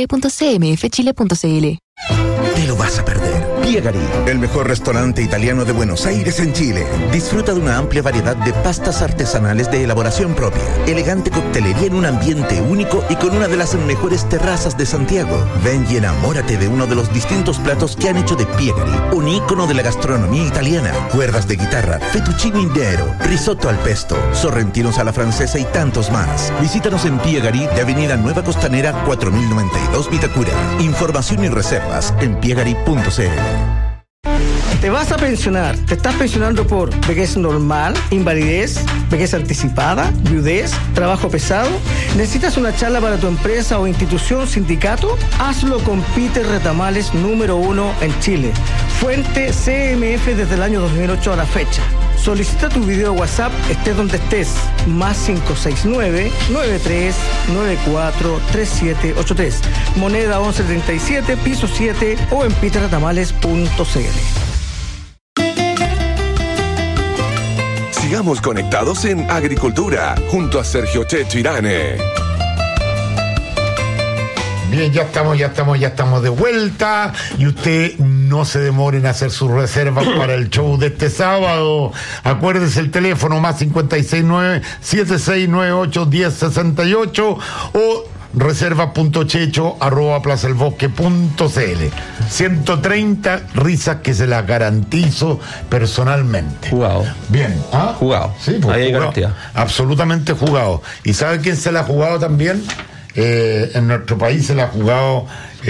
www.cmfchile.cl. Te lo vas a perder. Piegari, el mejor restaurante italiano de Buenos Aires en Chile. Disfruta de una amplia variedad de pastas artesanales de elaboración propia, elegante coctelería en un ambiente único y con una de las mejores terrazas de Santiago. Ven y enamórate de uno de los distintos platos que han hecho de Piegari un ícono de la gastronomía italiana. Cuerdas de guitarra, fettuccine nero, risotto al pesto, sorrentinos a la francesa y tantos más. Visítanos en Piegari de Avenida Nueva Costanera 4092 Vitacura. Información y reservas en piegari.cl. ¿Te vas a pensionar? ¿Te estás pensionando por vejez normal, invalidez, vejez anticipada, viudez, trabajo pesado? ¿Necesitas una charla para tu empresa o institución, sindicato? Hazlo con Peter Retamales, número 1 en Chile. Fuente CMF desde el año 2008 a la fecha. Solicita tu video WhatsApp, estés donde estés. Más 569-9394-3783. Moneda 1137, piso 7 o en peterretamales.cl. Sigamos conectados en Agricultura, junto a Sergio Checho Irane. Bien, ya estamos de vuelta. Y usted no se demore en hacer sus reservas para el show de este sábado. Acuérdese el teléfono más 569-7698-1068 o reserva.checho@plazaelbosque.cl. 130 risas que se las garantizo personalmente. Jugado. Bien. ¿Ah? Jugado. Sí, pues, ahí hay jugado. garantía. Absolutamente jugado. ¿Y sabe quién se la ha jugado también? En nuestro país se la ha jugado,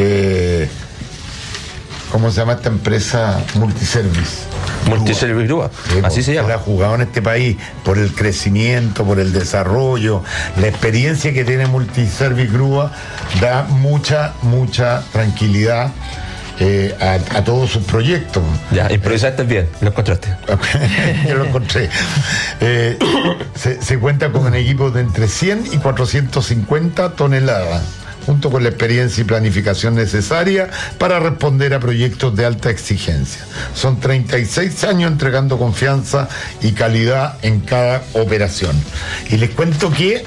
¿cómo se llama esta empresa? Multiservice. Multiservice Grúa, así se llama. Se la ha jugado en este país por el crecimiento, por el desarrollo, la experiencia que tiene Multiservice Grúa da mucha tranquilidad a todos sus proyectos. Ya, improvisaste bien, lo encontraste. Yo lo encontré. Se cuenta con un equipo de entre 100 y 450 toneladas, junto con la experiencia y planificación necesaria para responder a proyectos de alta exigencia. Son 36 años entregando confianza y calidad en cada operación. Y les cuento que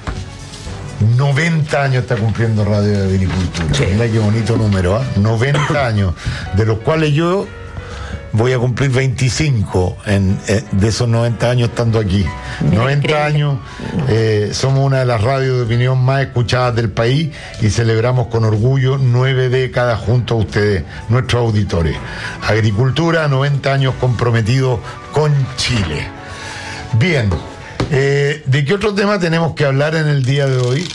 90 años está cumpliendo Radio de Agricultura. Sí. Mira qué bonito número, ¿eh? 90 años, de los cuales yo voy a cumplir 25 de esos 90 años estando aquí. 90 años, somos una de las radios de opinión más escuchadas del país y celebramos con orgullo 9 décadas junto a ustedes, nuestros auditores. Agricultura, 90 años comprometidos con Chile. Bien. ¿De qué otro tema tenemos que hablar en el día de hoy?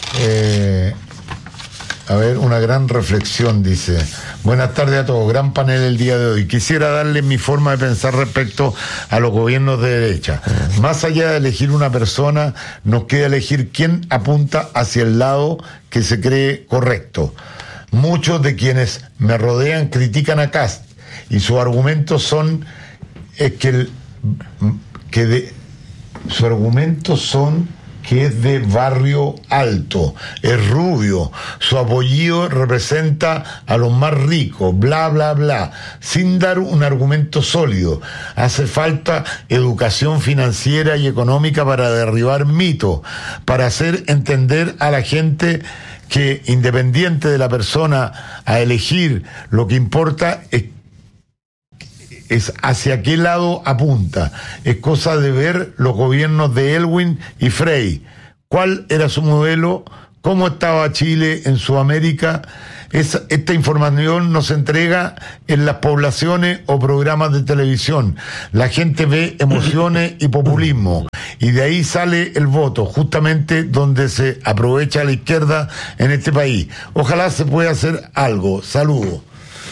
A ver, una gran reflexión, dice. Buenas tardes a todos, gran panel el día de hoy. Quisiera darles mi forma de pensar respecto a los gobiernos de derecha. Más allá de elegir una persona, nos queda elegir quién apunta hacia el lado que se cree correcto. Muchos de quienes me rodean critican a Kast y sus argumentos son Su argumento son que es de barrio alto, es rubio, su apellido representa a los más ricos, bla, bla, bla, sin dar un argumento sólido. Hace falta educación financiera y económica para derribar mitos, para hacer entender a la gente que, independiente de la persona a elegir, lo que importa es hacia qué lado apunta. Es cosa de ver los gobiernos de Elwin y Frey. ¿Cuál era su modelo? ¿Cómo estaba Chile en Sudamérica? Esta información no se entrega en las poblaciones o programas de televisión. La gente ve emociones y populismo. Y de ahí sale el voto, justamente donde se aprovecha la izquierda en este país. Ojalá se pueda hacer algo. Saludos.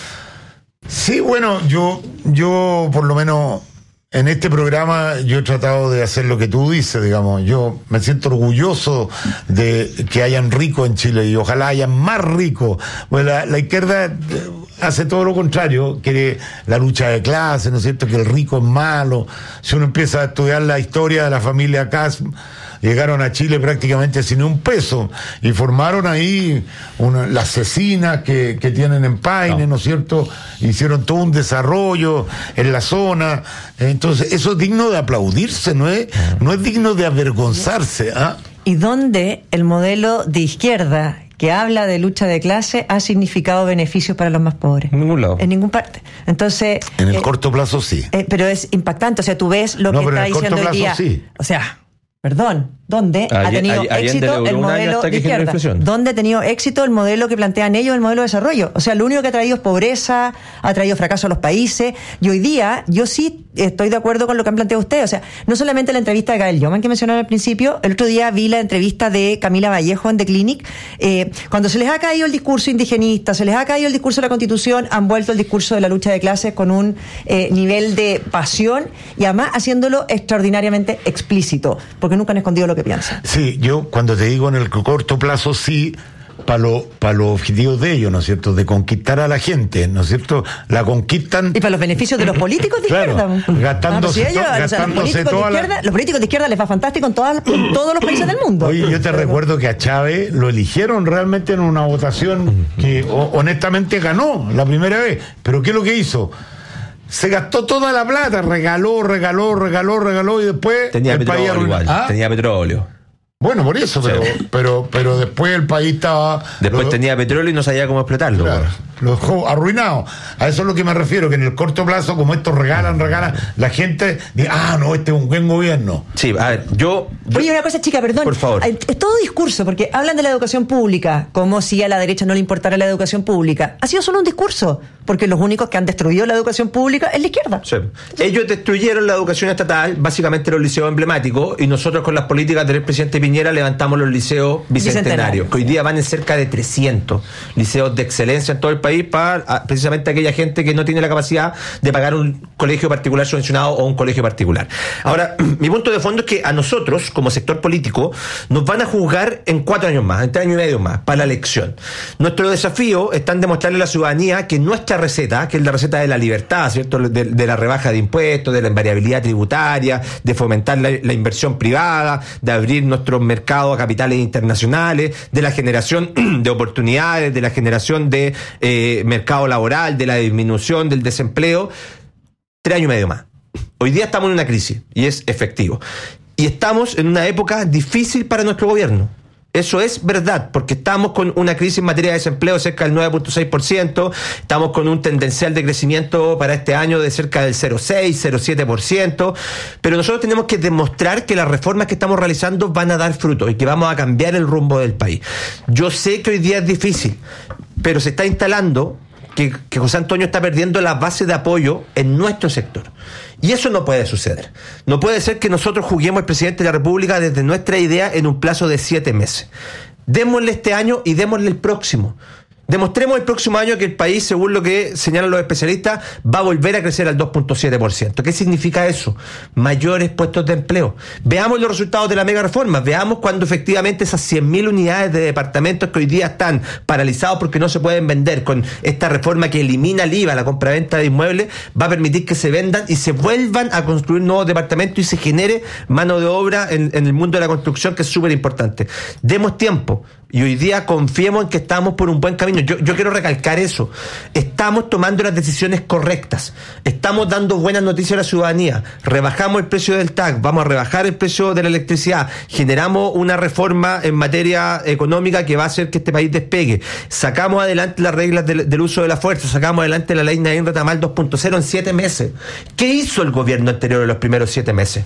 Sí, bueno, yo por lo menos en este programa yo he tratado de hacer lo que tú dices, digamos. Yo me siento orgulloso de que hayan ricos en Chile y ojalá hayan más ricos. Bueno, la izquierda hace todo lo contrario, quiere la lucha de clases, ¿no es cierto? Que el rico es malo. Si uno empieza a estudiar la historia de la familia Kass, llegaron a Chile prácticamente sin un peso y formaron ahí las cecinas que tienen en Paine, ¿no es cierto? Hicieron todo un desarrollo en la zona. Entonces, eso es digno de aplaudirse, no es digno de avergonzarse. ¿Ah? ¿Y dónde el modelo de izquierda que habla de lucha de clase ha significado beneficios para los más pobres? En ningún lado. En ningún parte. Entonces, en el corto plazo sí. Pero es impactante, o sea, tú ves lo que está diciendo hoy día. Sí. O sea, perdón, ¿dónde ha tenido éxito el modelo de izquierda? ¿Dónde ha tenido éxito el modelo que plantean ellos, el modelo de desarrollo? O sea, lo único que ha traído es pobreza, ha traído fracaso a los países, y hoy día yo sí estoy de acuerdo con lo que han planteado ustedes. O sea, no solamente la entrevista de Gael Yoman que mencionaron al principio, el otro día vi la entrevista de Camila Vallejo en The Clinic. Cuando se les ha caído el discurso indigenista, se les ha caído el discurso de la Constitución, han vuelto el discurso de la lucha de clases con un nivel de pasión y además haciéndolo extraordinariamente explícito, porque nunca han escondido lo que piensan. Sí, yo cuando te digo en el corto plazo sí, para los objetivos de ellos, ¿no es cierto? De conquistar a la gente, ¿no es cierto? La conquistan. Y para los beneficios de los políticos de izquierda. Gastándose los políticos de izquierda les va fantástico en todos los países del mundo. Oye, yo te recuerdo que a Chávez lo eligieron realmente en una votación que honestamente ganó la primera vez. Pero ¿qué es lo que hizo? Se gastó toda la plata, regaló y después tenía el petróleo país igual, tenía petróleo. Bueno, por eso, pero después el país estaba... Después tenía petróleo y no sabía cómo explotarlo. Claro, lo dejó arruinado. A eso es lo que me refiero, que en el corto plazo, como estos regalan, la gente dice, no, este es un buen gobierno. Sí, a ver, Oye, una cosa, chica, perdón. Por favor. Es todo discurso, porque hablan de la educación pública, como si a la derecha no le importara la educación pública. Ha sido solo un discurso, porque los únicos que han destruido la educación pública es la izquierda. Sí. Ellos destruyeron la educación estatal, básicamente los liceos emblemáticos, y nosotros con las políticas del presidente Piñera levantamos los liceos bicentenarios, que hoy día van en cerca de 300 liceos de excelencia en todo el país para precisamente aquella gente que no tiene la capacidad de pagar un colegio particular subvencionado o un colegio particular. Ahora, mi punto de fondo es que a nosotros, como sector político, nos van a juzgar en 4 años más, en 3 años y medio más, para la elección. Nuestro desafío está en demostrarle a la ciudadanía que nuestra receta, que es la receta de la libertad, ¿cierto? De la rebaja de impuestos, de la invariabilidad tributaria, de fomentar la inversión privada, de abrir nuestros mercados a capitales internacionales, de la generación de oportunidades, de la generación de mercado laboral, de la disminución del desempleo. 3 años y medio más. Hoy día estamos en una crisis y es efectivo. Y estamos en una época difícil para nuestro gobierno. Eso es verdad, porque estamos con una crisis en materia de desempleo cerca del 9.6%, estamos con un tendencial de crecimiento para este año de cerca del 0.6, 0.7%, pero nosotros tenemos que demostrar que las reformas que estamos realizando van a dar fruto y que vamos a cambiar el rumbo del país. Yo sé que hoy día es difícil, pero se está instalando que José Antonio está perdiendo la base de apoyo en nuestro sector. Y eso no puede suceder. No puede ser que nosotros juguemos al presidente de la República desde nuestra idea en un plazo de 7 meses. Démosle este año y démosle el próximo. Demostremos el próximo año que el país, según lo que señalan los especialistas, va a volver a crecer al 2.7%. ¿Qué significa eso? Mayores puestos de empleo. Veamos los resultados de la mega reforma. Veamos cuando efectivamente esas 100.000 unidades de departamentos que hoy día están paralizados porque no se pueden vender, con esta reforma que elimina el IVA, la compraventa de inmuebles, va a permitir que se vendan y se vuelvan a construir nuevos departamentos y se genere mano de obra en el mundo de la construcción, que es súper importante. Demos tiempo. Y hoy día confiemos en que estamos por un buen camino. Yo quiero recalcar eso. Estamos tomando las decisiones correctas. Estamos dando buenas noticias a la ciudadanía. Rebajamos el precio del TAC, vamos a rebajar el precio de la electricidad. Generamos una reforma en materia económica que va a hacer que este país despegue. Sacamos adelante las reglas del uso de la fuerza. Sacamos adelante la ley Nadine Retamal 2.0 en 7 meses. ¿Qué hizo el gobierno anterior en los primeros 7 meses?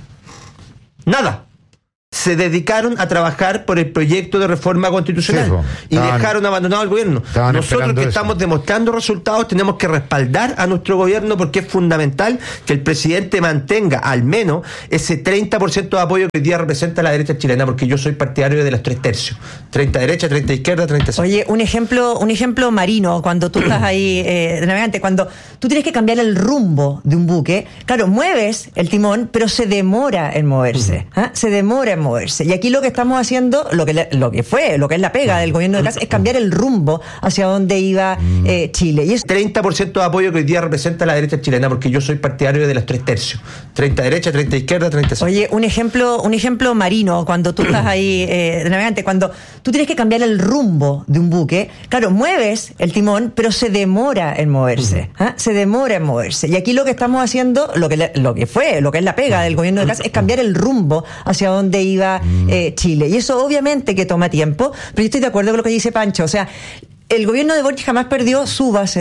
Nada. Se dedicaron a trabajar por el proyecto de reforma constitucional y dejaron abandonado al gobierno. Nosotros que estamos demostrando resultados tenemos que respaldar a nuestro gobierno, porque es fundamental que el presidente mantenga al menos ese 30% de apoyo que hoy día representa la derecha chilena, porque yo soy partidario de los 3/3. 30 derecha, 30 izquierda, 30 centro. Oye, un ejemplo marino, cuando tú estás ahí de navegante, cuando tú tienes que cambiar el rumbo de un buque, claro, mueves el timón, pero se demora en moverse. Se demora en moverse. Y aquí lo que estamos haciendo, lo que es la pega del gobierno de Kass, es cambiar el rumbo hacia donde iba Chile. Y es 30% de apoyo que hoy día representa la derecha chilena, porque yo soy partidario de los 3/3. 30 derecha, 30 izquierda, 30 centro. Oye, un ejemplo marino, cuando tú estás ahí de navegante, cuando tú tienes que cambiar el rumbo de un buque, claro, mueves el timón, pero se demora en moverse. Se demora en moverse. Y aquí lo que estamos haciendo, lo que es la pega del gobierno de Kass, es cambiar el rumbo hacia donde iba Chile. Y eso obviamente que toma tiempo, pero yo estoy de acuerdo con lo que dice Pancho. O sea, el gobierno de Boric jamás perdió su base